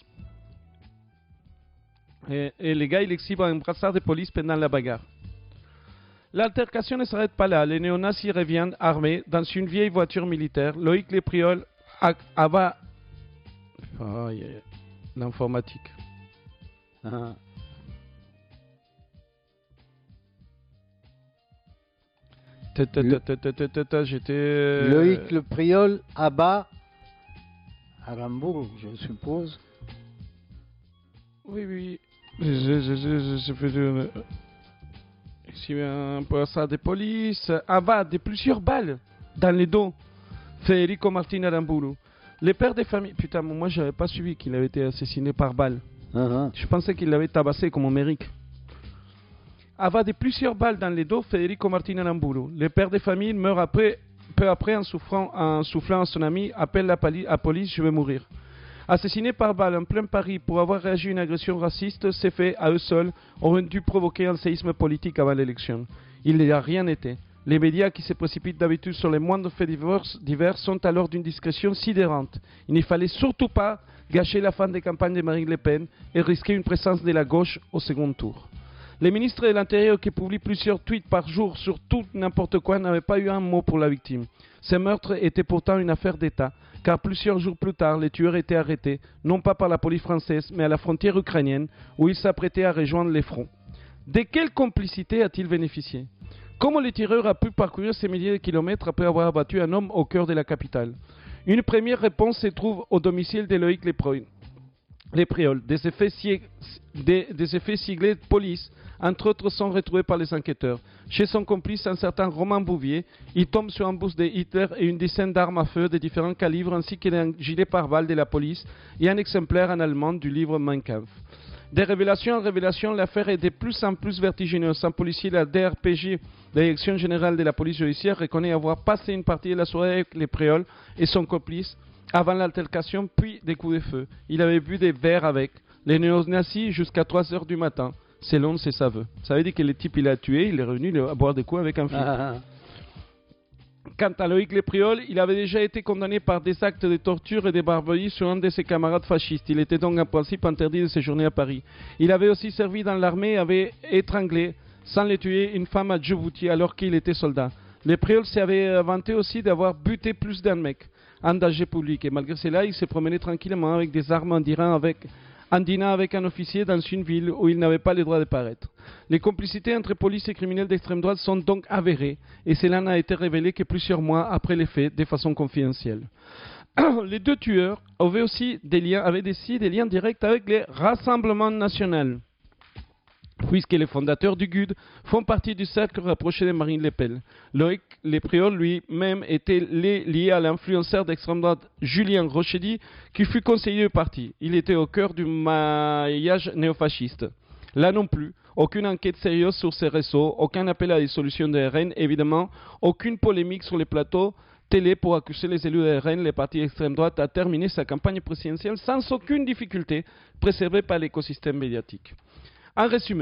Speaker 1: Et, et les gars, il exhibe un brassard de police pendant la bagarre. L'altercation ne s'arrête pas là. Les néo-nazis reviennent armés dans une vieille voiture militaire. Loïc Lépriol abat... Oh, yeah. L'informatique.
Speaker 2: Ah.
Speaker 1: J'étais...
Speaker 2: Loïc Lépriol abat Aramburu, je suppose.
Speaker 1: Oui, oui. Je, je, je, je, je fais de... Ici, un brassard de police. Abat de plusieurs balles dans les dos. Federico Martin Aramburu. Les pères de famille... Putain, moi, je n'avais pas suivi qu'il avait été assassiné par balle.
Speaker 2: Uh-huh.
Speaker 1: Je pensais qu'il l'avait tabassé comme Méric. Abat de plusieurs balles dans les dos, Federico Martin Aramburu. Le père de famille meurt après, peu après en, souffrant, en soufflant à son ami. Appelle la pali- police, je vais mourir. Assassiné par balle en plein Paris pour avoir réagi à une agression raciste, ces faits, à eux seuls, auraient dû provoquer un séisme politique avant l'élection. Il n'y a rien été. Les médias qui se précipitent d'habitude sur les moindres faits divers, divers sont alors d'une discrétion sidérante. Il ne fallait surtout pas gâcher la fin des campagnes de Marine Le Pen et risquer une présence de la gauche au second tour. Les ministres de l'Intérieur qui publient plusieurs tweets par jour sur tout n'importe quoi n'avaient pas eu un mot pour la victime. Ce meurtre était pourtant une affaire d'État, car plusieurs jours plus tard, les tueurs étaient arrêtés, non pas par la police française, mais à la frontière ukrainienne, où ils s'apprêtaient à rejoindre les fronts. De quelle complicité a-t-il bénéficié ? Comment le tireur a pu parcourir ces milliers de kilomètres après avoir abattu un homme au cœur de la capitale ? Une première réponse se trouve au domicile de Loïc Lépriol. Des effets, si... des... des effets siglés de police, entre autres, sont retrouvés par les enquêteurs. Chez son complice, un certain Romain Bouvier, il tombe sur un bus de Hitler et une dizaine d'armes à feu de différents calibres, ainsi qu'un gilet pare-balles de la police et un exemplaire en allemand du livre Mein Kampf. De révélation en révélation, l'affaire est de plus en plus vertigineuse. Un policier de la D R P J, la Direction Générale de la Police Judiciaire, reconnaît avoir passé une partie de la soirée avec Lépriol et son complice avant l'altercation, puis des coups de feu. Il avait bu des verres avec les néo-nazis jusqu'à trois heures du matin, selon ses aveux. Ça veut dire que le type il a tué, il est revenu à boire des coups avec un flic. Ah. Quant à Loïc Lépriol, il avait déjà été condamné par des actes de torture et de barbarie sur un de ses camarades fascistes. Il était donc en principe interdit de séjourner à Paris. Il avait aussi servi dans l'armée et avait étranglé, sans les tuer, une femme à Djibouti alors qu'il était soldat. Lépriol s'avait vanté aussi d'avoir buté plus d'un mec en danger public. Et malgré cela, il se promenait tranquillement avec des armes en dînant avec... en dînant avec un officier dans une ville où il n'avait pas le droit de paraître. Les complicités entre police et criminels d'extrême droite sont donc avérées, et cela n'a été révélé que plusieurs mois après les faits, de façon confidentielle. Les deux tueurs avaient aussi des liens, avaient aussi des liens directs avec les Rassemblements nationaux, puisque les fondateurs du G U D font partie du cercle rapproché de Marine Le Pen. Loïc Lépriol lui-même était lié à l'influenceur d'extrême droite Julien Rochedi, qui fut conseiller du parti. Il était au cœur du maillage néofasciste. Là non plus, aucune enquête sérieuse sur ces réseaux, aucun appel à la dissolution de R N, évidemment, aucune polémique sur les plateaux télé pour accuser les élus de R N. Le parti extrême droite a terminé sa campagne présidentielle sans aucune difficulté, préservée par l'écosystème médiatique. En résumé,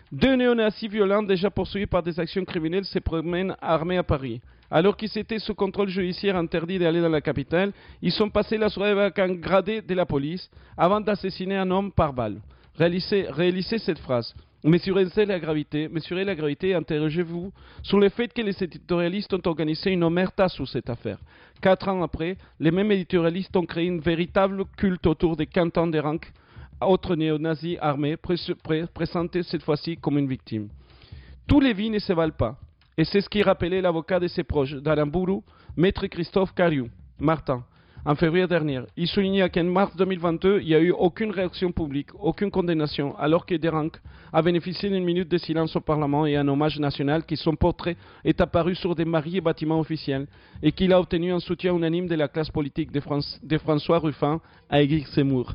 Speaker 1: Deux néonazis violents déjà poursuivis par des actions criminelles se promènent armés à Paris. Alors qu'ils étaient sous contrôle judiciaire interdit d'aller dans la capitale, ils sont passés la soirée avec un gradé de la police avant d'assassiner un homme par balle. Réalisez, réalisez cette phrase. Mesurez la gravité, mesurez la gravité et interrogez-vous sur le fait que les éditorialistes ont organisé une omerta sur cette affaire. Quatre ans après, les mêmes éditorialistes ont créé une véritable culte autour de Quentin Derenc, autre néo-nazi armé, pré pré présenté cette fois-ci comme une victime. Tous les vies ne se valent pas. Et c'est ce qui rappelait l'avocat de ses proches, d'Aramburu, maître Christophe Cariou, Martin, en février dernier. Il soulignait qu'en mars deux mille vingt-deux, il n'y a eu aucune réaction publique, aucune condamnation, alors que Derenc a bénéficié d'une minute de silence au Parlement et un hommage national, que son portrait est apparu sur des mariés bâtiments officiels et qu'il a obtenu un soutien unanime de la classe politique de, France, de François Ruffin à Éric Zemmour.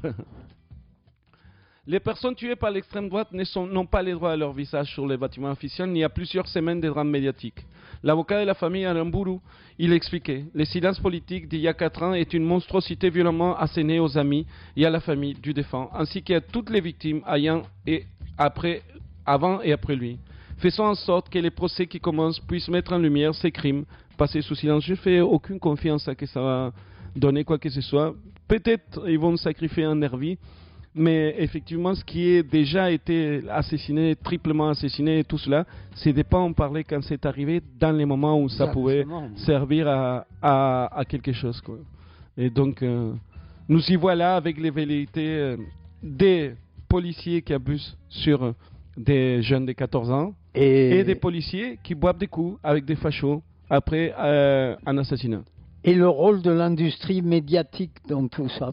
Speaker 1: Les personnes tuées par l'extrême droite n'ont pas les droits à leur visage sur les bâtiments officiels ni à plusieurs semaines de drame médiatique. L'avocat de la famille Aramburu, il expliquait « Le silence politique d'il y a quatre ans est une monstruosité violemment assénée aux amis et à la famille du défunt, ainsi qu'à toutes les victimes ayant et après, avant et après lui. Faisons en sorte que les procès qui commencent puissent mettre en lumière ces crimes passés sous silence. Je ne fais aucune confiance à que ça va donner quoi que ce soit. Peut-être ils vont sacrifier un nervi. Mais effectivement, ce qui est déjà été assassiné, triplement assassiné, et tout cela, c'est de ne pas en parler quand c'est arrivé, dans les moments où ça Exactement. pouvait servir à, à, à quelque chose, quoi. Et donc, euh, nous y voilà avec les velléités euh, des policiers qui abusent sur des jeunes de quatorze ans et, et des policiers qui boivent des coups avec des fachos après euh, un assassinat.
Speaker 2: Et le rôle de l'industrie médiatique dans tout ça.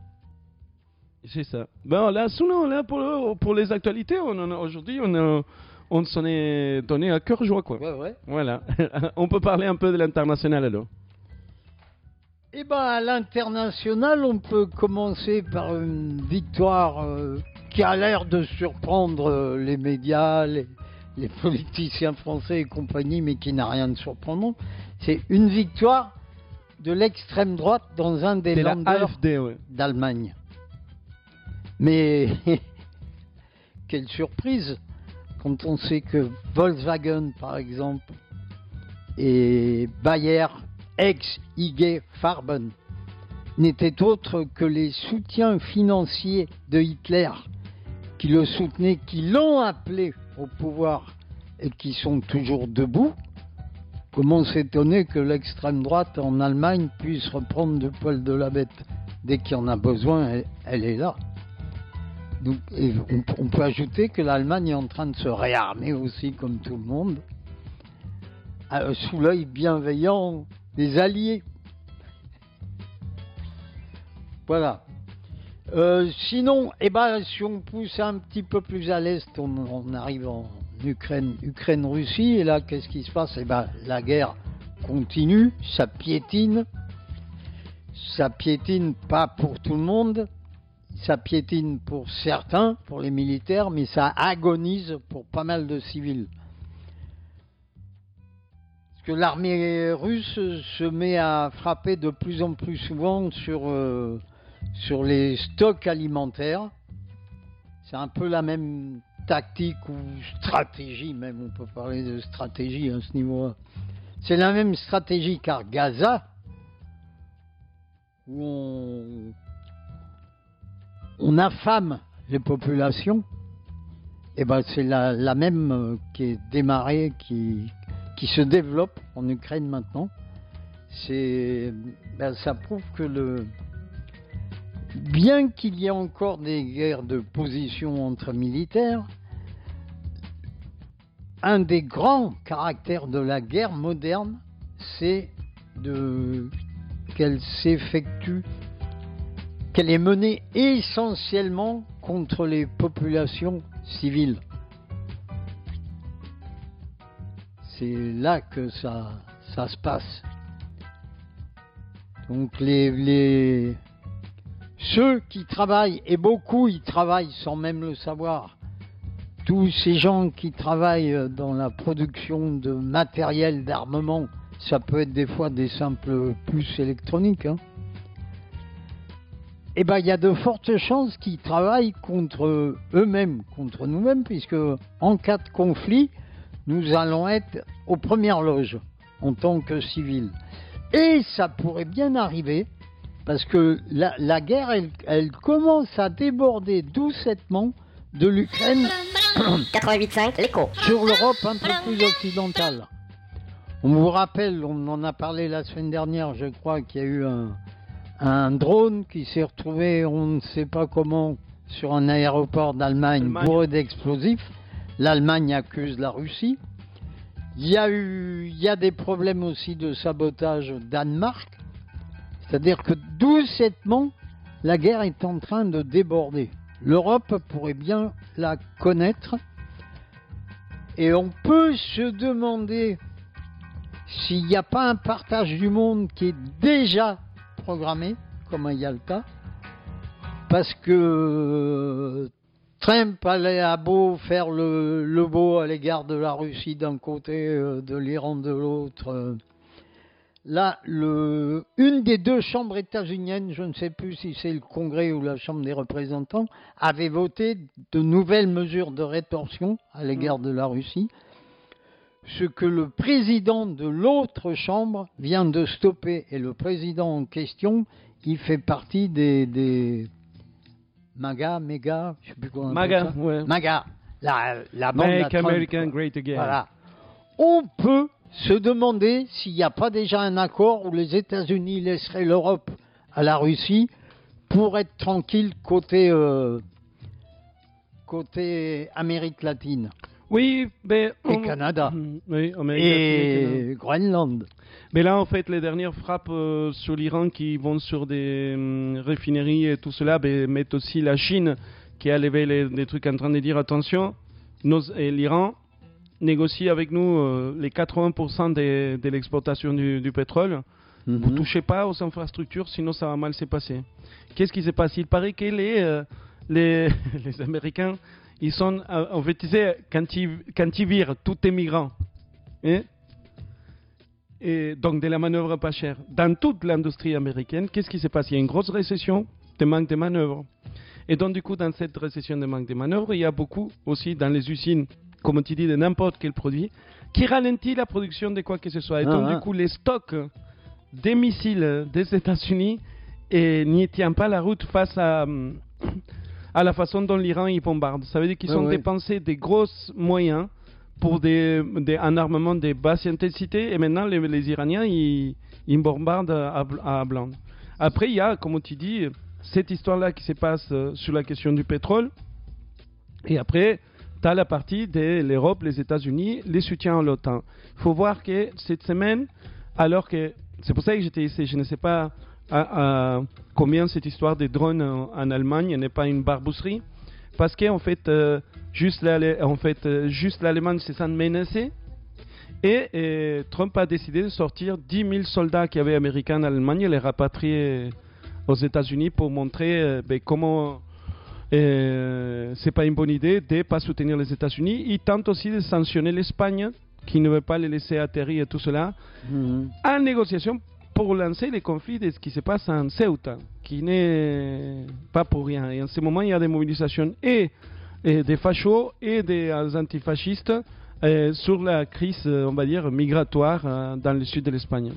Speaker 1: C'est ça. Bon, là, sinon, là pour, pour les actualités, aujourd'hui, on, on s'en est donné à cœur joie, quoi.
Speaker 2: Ouais, ouais.
Speaker 1: Voilà. On peut parler un peu de l'international, alors.
Speaker 2: Eh bien, à l'international, on peut commencer par une victoire euh, qui a l'air de surprendre euh, les médias, les, les politiciens français et compagnie, mais qui n'a rien de surprenant. C'est une victoire de l'extrême droite dans un des Länder ouais. d'Allemagne. Mais quelle surprise quand on sait que Volkswagen, par exemple, et Bayer, ex-I G Farben, n'étaient autres que les soutiens financiers de Hitler qui le soutenaient, qui l'ont appelé au pouvoir et qui sont toujours debout. Comment s'étonner que l'extrême droite en Allemagne puisse reprendre du poil de la bête? Dès qu'il y en a besoin, elle, elle est là. Donc, et on, on peut ajouter que l'Allemagne est en train de se réarmer aussi, comme tout le monde, euh, sous l'œil bienveillant des alliés. Voilà. Euh, sinon, eh ben, si on pousse un petit peu plus à l'est, on, on arrive en Ukraine, Ukraine-Russie, et là, qu'est-ce qui se passe? Eh ben, la guerre continue, ça piétine, ça piétine pas pour tout le monde. Ça piétine pour certains, pour les militaires, mais ça agonise pour pas mal de civils. Parce que l'armée russe se met à frapper de plus en plus souvent sur, euh, sur les stocks alimentaires. C'est un peu la même tactique ou stratégie, même on peut parler de stratégie à ce niveau-là. C'est la même stratégie qu'à Gaza, où on... on affame les populations, et ben c'est la, la même qui est démarrée, qui, qui se développe en Ukraine maintenant. C'est, ben ça prouve que le, bien qu'il y ait encore des guerres de position entre militaires, un des grands caractères de la guerre moderne, c'est de, qu'elle s'effectue qu'elle est menée essentiellement contre les populations civiles. C'est là que ça, ça se passe. Donc les, les, ceux qui travaillent, et beaucoup ils travaillent sans même le savoir, tous ces gens qui travaillent dans la production de matériel d'armement, ça peut être des fois des simples puces électroniques, hein. eh ben, il y a de fortes chances qu'ils travaillent contre eux-mêmes, contre nous-mêmes, puisque en cas de conflit, nous allons être aux premières loges en tant que civils. Et ça pourrait bien arriver, parce que la, la guerre, elle, elle commence à déborder doucettement de l'Ukraine
Speaker 3: quatre-vingt-huit virgule cinq, l'écho.
Speaker 2: sur l'Europe un peu plus occidentale. On vous rappelle, on en a parlé la semaine dernière, je crois qu'il y a eu un, un drone qui s'est retrouvé, on ne sait pas comment, sur un aéroport d'Allemagne
Speaker 1: Allemagne.
Speaker 2: bourré d'explosifs. L'Allemagne accuse la Russie. Il y a eu, il y a des problèmes aussi de sabotage au Danemark. C'est-à-dire que doucettement, la guerre est en train de déborder. L'Europe pourrait bien la connaître. Et on peut se demander s'il n'y a pas un partage du monde qui est déjà programmé, comme à Yalta. Parce que Trump allait à beau faire le, le beau à l'égard de la Russie d'un côté, euh, de l'Iran de l'autre. Euh. Là, le, une des deux chambres états-uniennes, je ne sais plus si c'est le Congrès ou la Chambre des représentants, avait voté de nouvelles mesures de rétorsion à l'égard de la Russie, ce que le président de l'autre chambre vient de stopper. Et le président en question, il fait partie des... des MAGA, méga, je ne sais plus comment on appelle
Speaker 1: MAGA,
Speaker 2: ça.
Speaker 1: ouais.
Speaker 2: MAGA, la, la bande
Speaker 1: Make
Speaker 2: à Trump,
Speaker 1: America
Speaker 2: quoi.
Speaker 1: Great Again.
Speaker 2: Voilà. On peut se demander s'il n'y a pas déjà un accord où les États-Unis laisseraient l'Europe à la Russie pour être tranquille côté, euh, côté Amérique latine
Speaker 1: Oui, mais...
Speaker 2: et Canada
Speaker 1: Mm, Oui, Amérique latine et Canada.
Speaker 2: et Groenland.
Speaker 1: Mais là, en fait, les dernières frappes euh, sur l'Iran qui vont sur des hum, raffineries et tout cela ben, mettent aussi la Chine qui a levé les, des trucs en train de dire attention, nos, et l'Iran négocie avec nous euh, les quatre-vingts pour cent de, de l'exportation du, du pétrole.
Speaker 2: Mhm.
Speaker 1: Vous ne touchez pas aux infrastructures, sinon ça va mal se passer. Qu'est-ce qui se passe? Il paraît que les, euh, les, les Américains, ils sont, euh, en fait, tu sais, quand ils, quand ils virent tous les migrants, hein, et donc de la manœuvre pas chère, dans toute l'industrie américaine, qu'est-ce qui se passe? Il y a une grosse récession de manque de manœuvre. Et donc, du coup, dans cette récession de manque de manœuvre, il y a beaucoup aussi dans les usines, comme tu dis, de n'importe quel produit, qui ralentit la production de quoi que ce soit. Et donc,
Speaker 2: Ah,
Speaker 1: du coup, les stocks des missiles des États-Unis et n'y tient pas la route face à, à la façon dont l'Iran y bombarde. Ça veut dire qu'ils
Speaker 2: Ah,
Speaker 1: ont
Speaker 2: oui.
Speaker 1: dépensé des gros moyens pour des, des, un armement de basse intensité et maintenant les, les Iraniens ils, ils bombardent à, à blanc. Après, il y a, comme tu dis, cette histoire-là qui se passe euh, sur la question du pétrole. Et après, tu as la partie de l'Europe, les États-Unis, les soutiens à l'OTAN. Il faut voir que cette semaine, alors que c'est pour ça que j'étais ici, je ne sais pas à, à combien cette histoire des drones en, en Allemagne n'est pas une barbousserie, parce qu'en fait, euh, juste, l'Allemagne, en fait euh, juste l'Allemagne se sent menacée, et, et Trump a décidé de sortir dix mille soldats qui avaient américains en Allemagne et les rapatrier aux États-Unis pour montrer euh, ben, comment euh, c'est pas une bonne idée de ne pas soutenir les États-Unis. Il tente aussi de sanctionner l'Espagne, qui ne veut pas les laisser atterrir et tout cela,
Speaker 2: Mhm.
Speaker 1: en négociation pour lancer les conflits de ce qui se passe en Ceuta, qui n'est pas pour rien. Et en ce moment, il y a des mobilisations et, et des fachos et des antifascistes euh, sur la crise, euh, on va dire, migratoire euh, dans le sud de l'Espagne.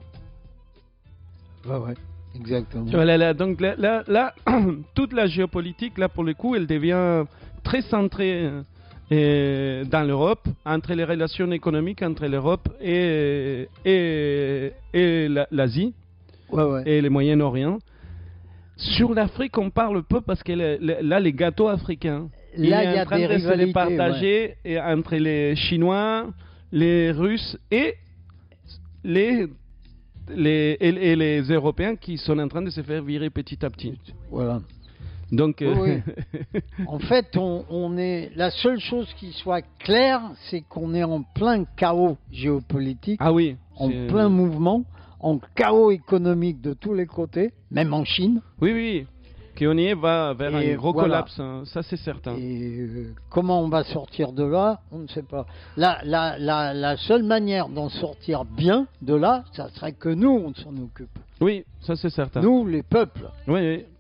Speaker 2: Ouais, ouais, exactement.
Speaker 1: Voilà, là, donc là, là, là, toute la géopolitique, là, pour le coup, elle devient très centrée euh, dans l'Europe, entre les relations économiques entre l'Europe et, et, et la- l'Asie
Speaker 2: Ouais, ouais.
Speaker 1: et le Moyen-Orient. Sur l'Afrique, on parle peu parce que le- le- là, les gâteaux africains,
Speaker 2: Là,
Speaker 1: il
Speaker 2: il y
Speaker 1: est
Speaker 2: a
Speaker 1: en train
Speaker 2: des
Speaker 1: de se les
Speaker 2: rivalités,
Speaker 1: partager et entre les Chinois, les Russes et les, les, et, et les Européens qui sont en train de se faire virer petit à petit.
Speaker 2: Voilà.
Speaker 1: Donc, euh,
Speaker 2: Oui, En fait, on, on est la seule chose qui soit claire, c'est qu'on est en plein chaos géopolitique,
Speaker 1: ah oui,
Speaker 2: en
Speaker 1: c'est-
Speaker 2: plein mouvement, en chaos économique de tous les côtés, même en Chine.
Speaker 1: oui, oui, qu'on y est va vers
Speaker 2: Et
Speaker 1: un gros
Speaker 2: voilà.
Speaker 1: collapse, hein, ça c'est certain.
Speaker 2: Et euh, comment on va sortir de là, on ne sait pas. La, la, la, la seule manière d'en sortir bien de là, ça serait que nous, on s'en occupe.
Speaker 1: Oui, ça c'est certain.
Speaker 2: Nous, les peuples.
Speaker 1: Oui, oui.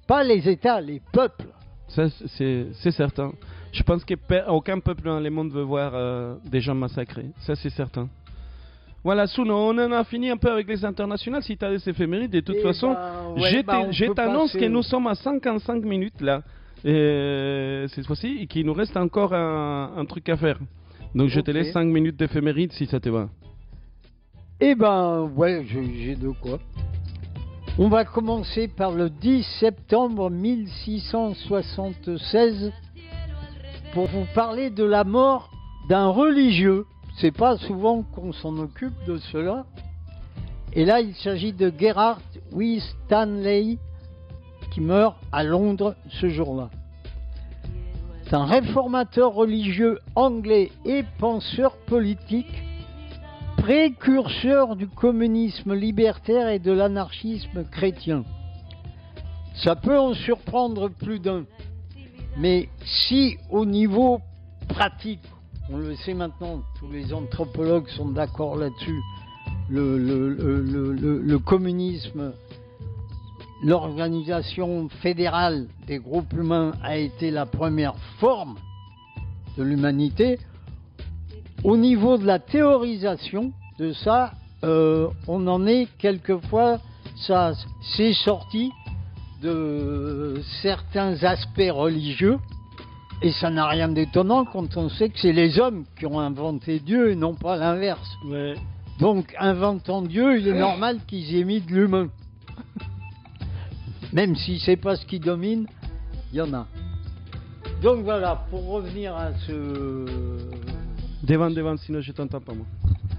Speaker 2: Pas les États, les peuples.
Speaker 1: Ça, c'est, c'est certain. Je pense qu'aucun peuple dans le monde veut voir euh, des gens massacrés. Ça, c'est certain. Voilà, Souno, on en a fini un peu avec les internationales. Si tu as des éphémérides, de toute
Speaker 2: Et
Speaker 1: façon,
Speaker 2: ben, ouais,
Speaker 1: j'ai,
Speaker 2: bah,
Speaker 1: je t'annonce
Speaker 2: passer...
Speaker 1: que nous sommes à cinquante-cinq minutes là, et, cette fois-ci, et qu'il nous reste encore un, un truc à faire. Donc je
Speaker 2: okay.
Speaker 1: te laisse cinq minutes d'éphémérides si ça te va.
Speaker 2: Eh ben, ouais, j'ai de quoi. On va commencer par le dix septembre mille six cent soixante-seize pour vous parler de la mort d'un religieux. C'est pas souvent qu'on s'en occupe de cela. Et là, il s'agit de Gerhard Winstanley qui meurt à Londres ce jour-là. C'est un réformateur religieux anglais et penseur politique, précurseur du communisme libertaire et de l'anarchisme chrétien. Ça peut en surprendre plus d'un, mais si au niveau pratique, on le sait maintenant, tous les anthropologues sont d'accord là-dessus, le, le, le, le, le communisme, l'organisation fédérale des groupes humains a été la première forme de l'humanité. Au niveau de la théorisation de ça, euh, on en est quelquefois, ça c'est sorti de certains aspects religieux, et ça n'a rien d'étonnant quand on sait que c'est les hommes qui ont inventé Dieu et non pas l'inverse.
Speaker 1: Ouais.
Speaker 2: Donc, inventant Dieu, il est normal qu'ils aient mis de l'humain. Même si c'est pas ce qui domine, il y en a. Donc voilà, pour revenir à ce...
Speaker 1: Devant, devant, sinon je t'entends pas moi.
Speaker 2: Pardon ?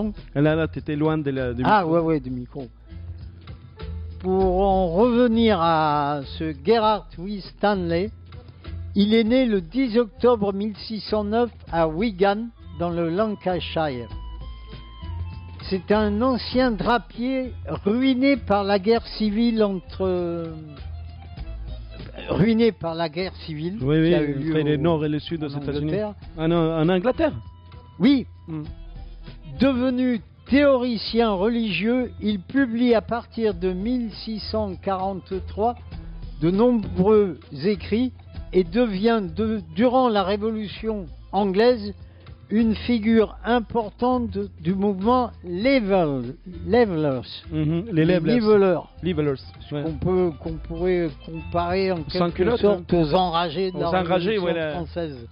Speaker 1: Là, là, t'étais loin de la, du
Speaker 2: Ah
Speaker 1: micro.
Speaker 2: ouais, ouais, du micro. Pour en revenir à ce Gerhard Winstanley, il est né le dix octobre mille six cent neuf à Wigan, dans le Lancashire. C'est un ancien drapier ruiné par la guerre civile entre... ruiné par la guerre civile.
Speaker 1: Oui, oui,
Speaker 2: qui a eu lieu
Speaker 1: entre le
Speaker 2: au...
Speaker 1: nord et le sud des
Speaker 2: en
Speaker 1: États-Unis.
Speaker 2: Angleterre.
Speaker 1: Ah non, en Angleterre.
Speaker 2: Oui.
Speaker 1: Mm.
Speaker 2: Devenu théoricien religieux, il publie à partir de mille six cent quarante-trois de nombreux écrits et devient, de, durant la Révolution anglaise, une figure importante de, du mouvement level, Levelers.
Speaker 1: Mm-hmm. Les levelers.
Speaker 2: Niveleurs.
Speaker 1: Levelers. Ouais.
Speaker 2: Qu'on peut, qu'on pourrait comparer en
Speaker 1: Sans
Speaker 2: quelque
Speaker 1: culotte,
Speaker 2: sorte
Speaker 1: hein.
Speaker 2: aux enragés de
Speaker 1: Aux
Speaker 2: la
Speaker 1: enragés,
Speaker 2: Révolution
Speaker 1: voilà.
Speaker 2: française.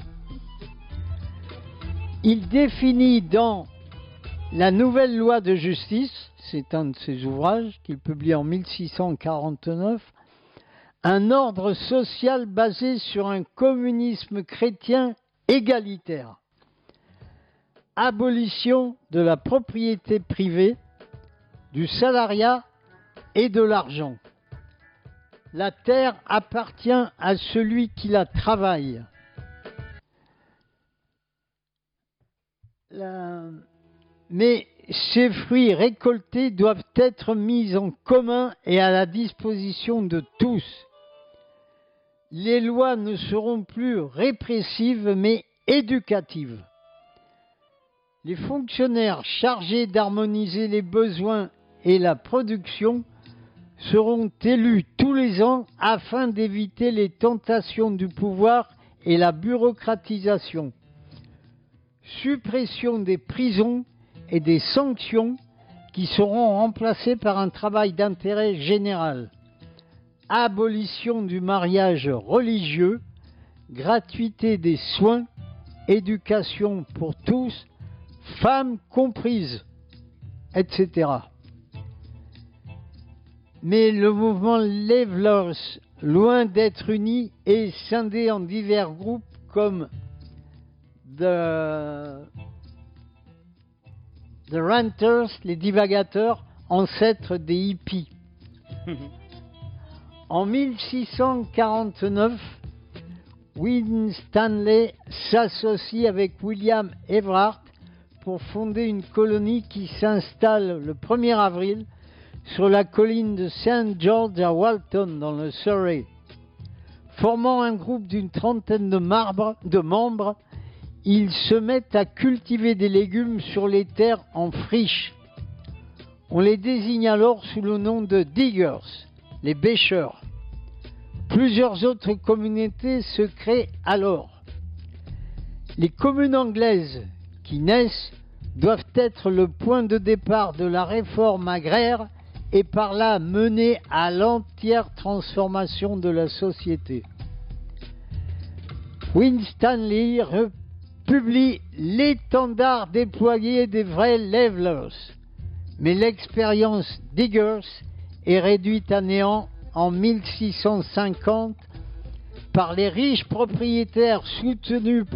Speaker 2: Il définit dans La Nouvelle Loi de Justice, c'est un de ses ouvrages qu'il publie en mille six cent quarante-neuf, un ordre social basé sur un communisme chrétien égalitaire. Abolition de la propriété privée, du salariat et de l'argent. La terre appartient à celui qui la travaille. La... Mais ces fruits récoltés doivent être mis en commun et à la disposition de tous. Les lois ne seront plus répressives mais éducatives. Les fonctionnaires chargés d'harmoniser les besoins et la production seront élus tous les ans afin d'éviter les tentations du pouvoir et la bureaucratisation. Suppression des prisons et des sanctions qui seront remplacées par un travail d'intérêt général. Abolition du mariage religieux, gratuité des soins, éducation pour tous, femmes comprises, et cetera. Mais le mouvement Levelers, loin d'être uni, est scindé en divers groupes comme The, The Ranters, les divagateurs, ancêtres des hippies. En mille six cent quarante-neuf, Winstanley s'associe avec William Everard pour fonder une colonie qui s'installe le premier avril sur la colline de Saint George à Walton, dans le Surrey. Formant un groupe d'une trentaine de, marbre, de membres, ils se mettent à cultiver des légumes sur les terres en friche. On les désigne alors sous le nom de diggers, les bêcheurs. Plusieurs autres communautés se créent alors. Les communes anglaises qui naissent doivent être le point de départ de la réforme agraire et par là mener à l'entière transformation de la société. Winstanley publie l'étendard déployé des vrais levelers, mais l'expérience Diggers est réduite à néant en mille six cent cinquante par les riches propriétaires soutenus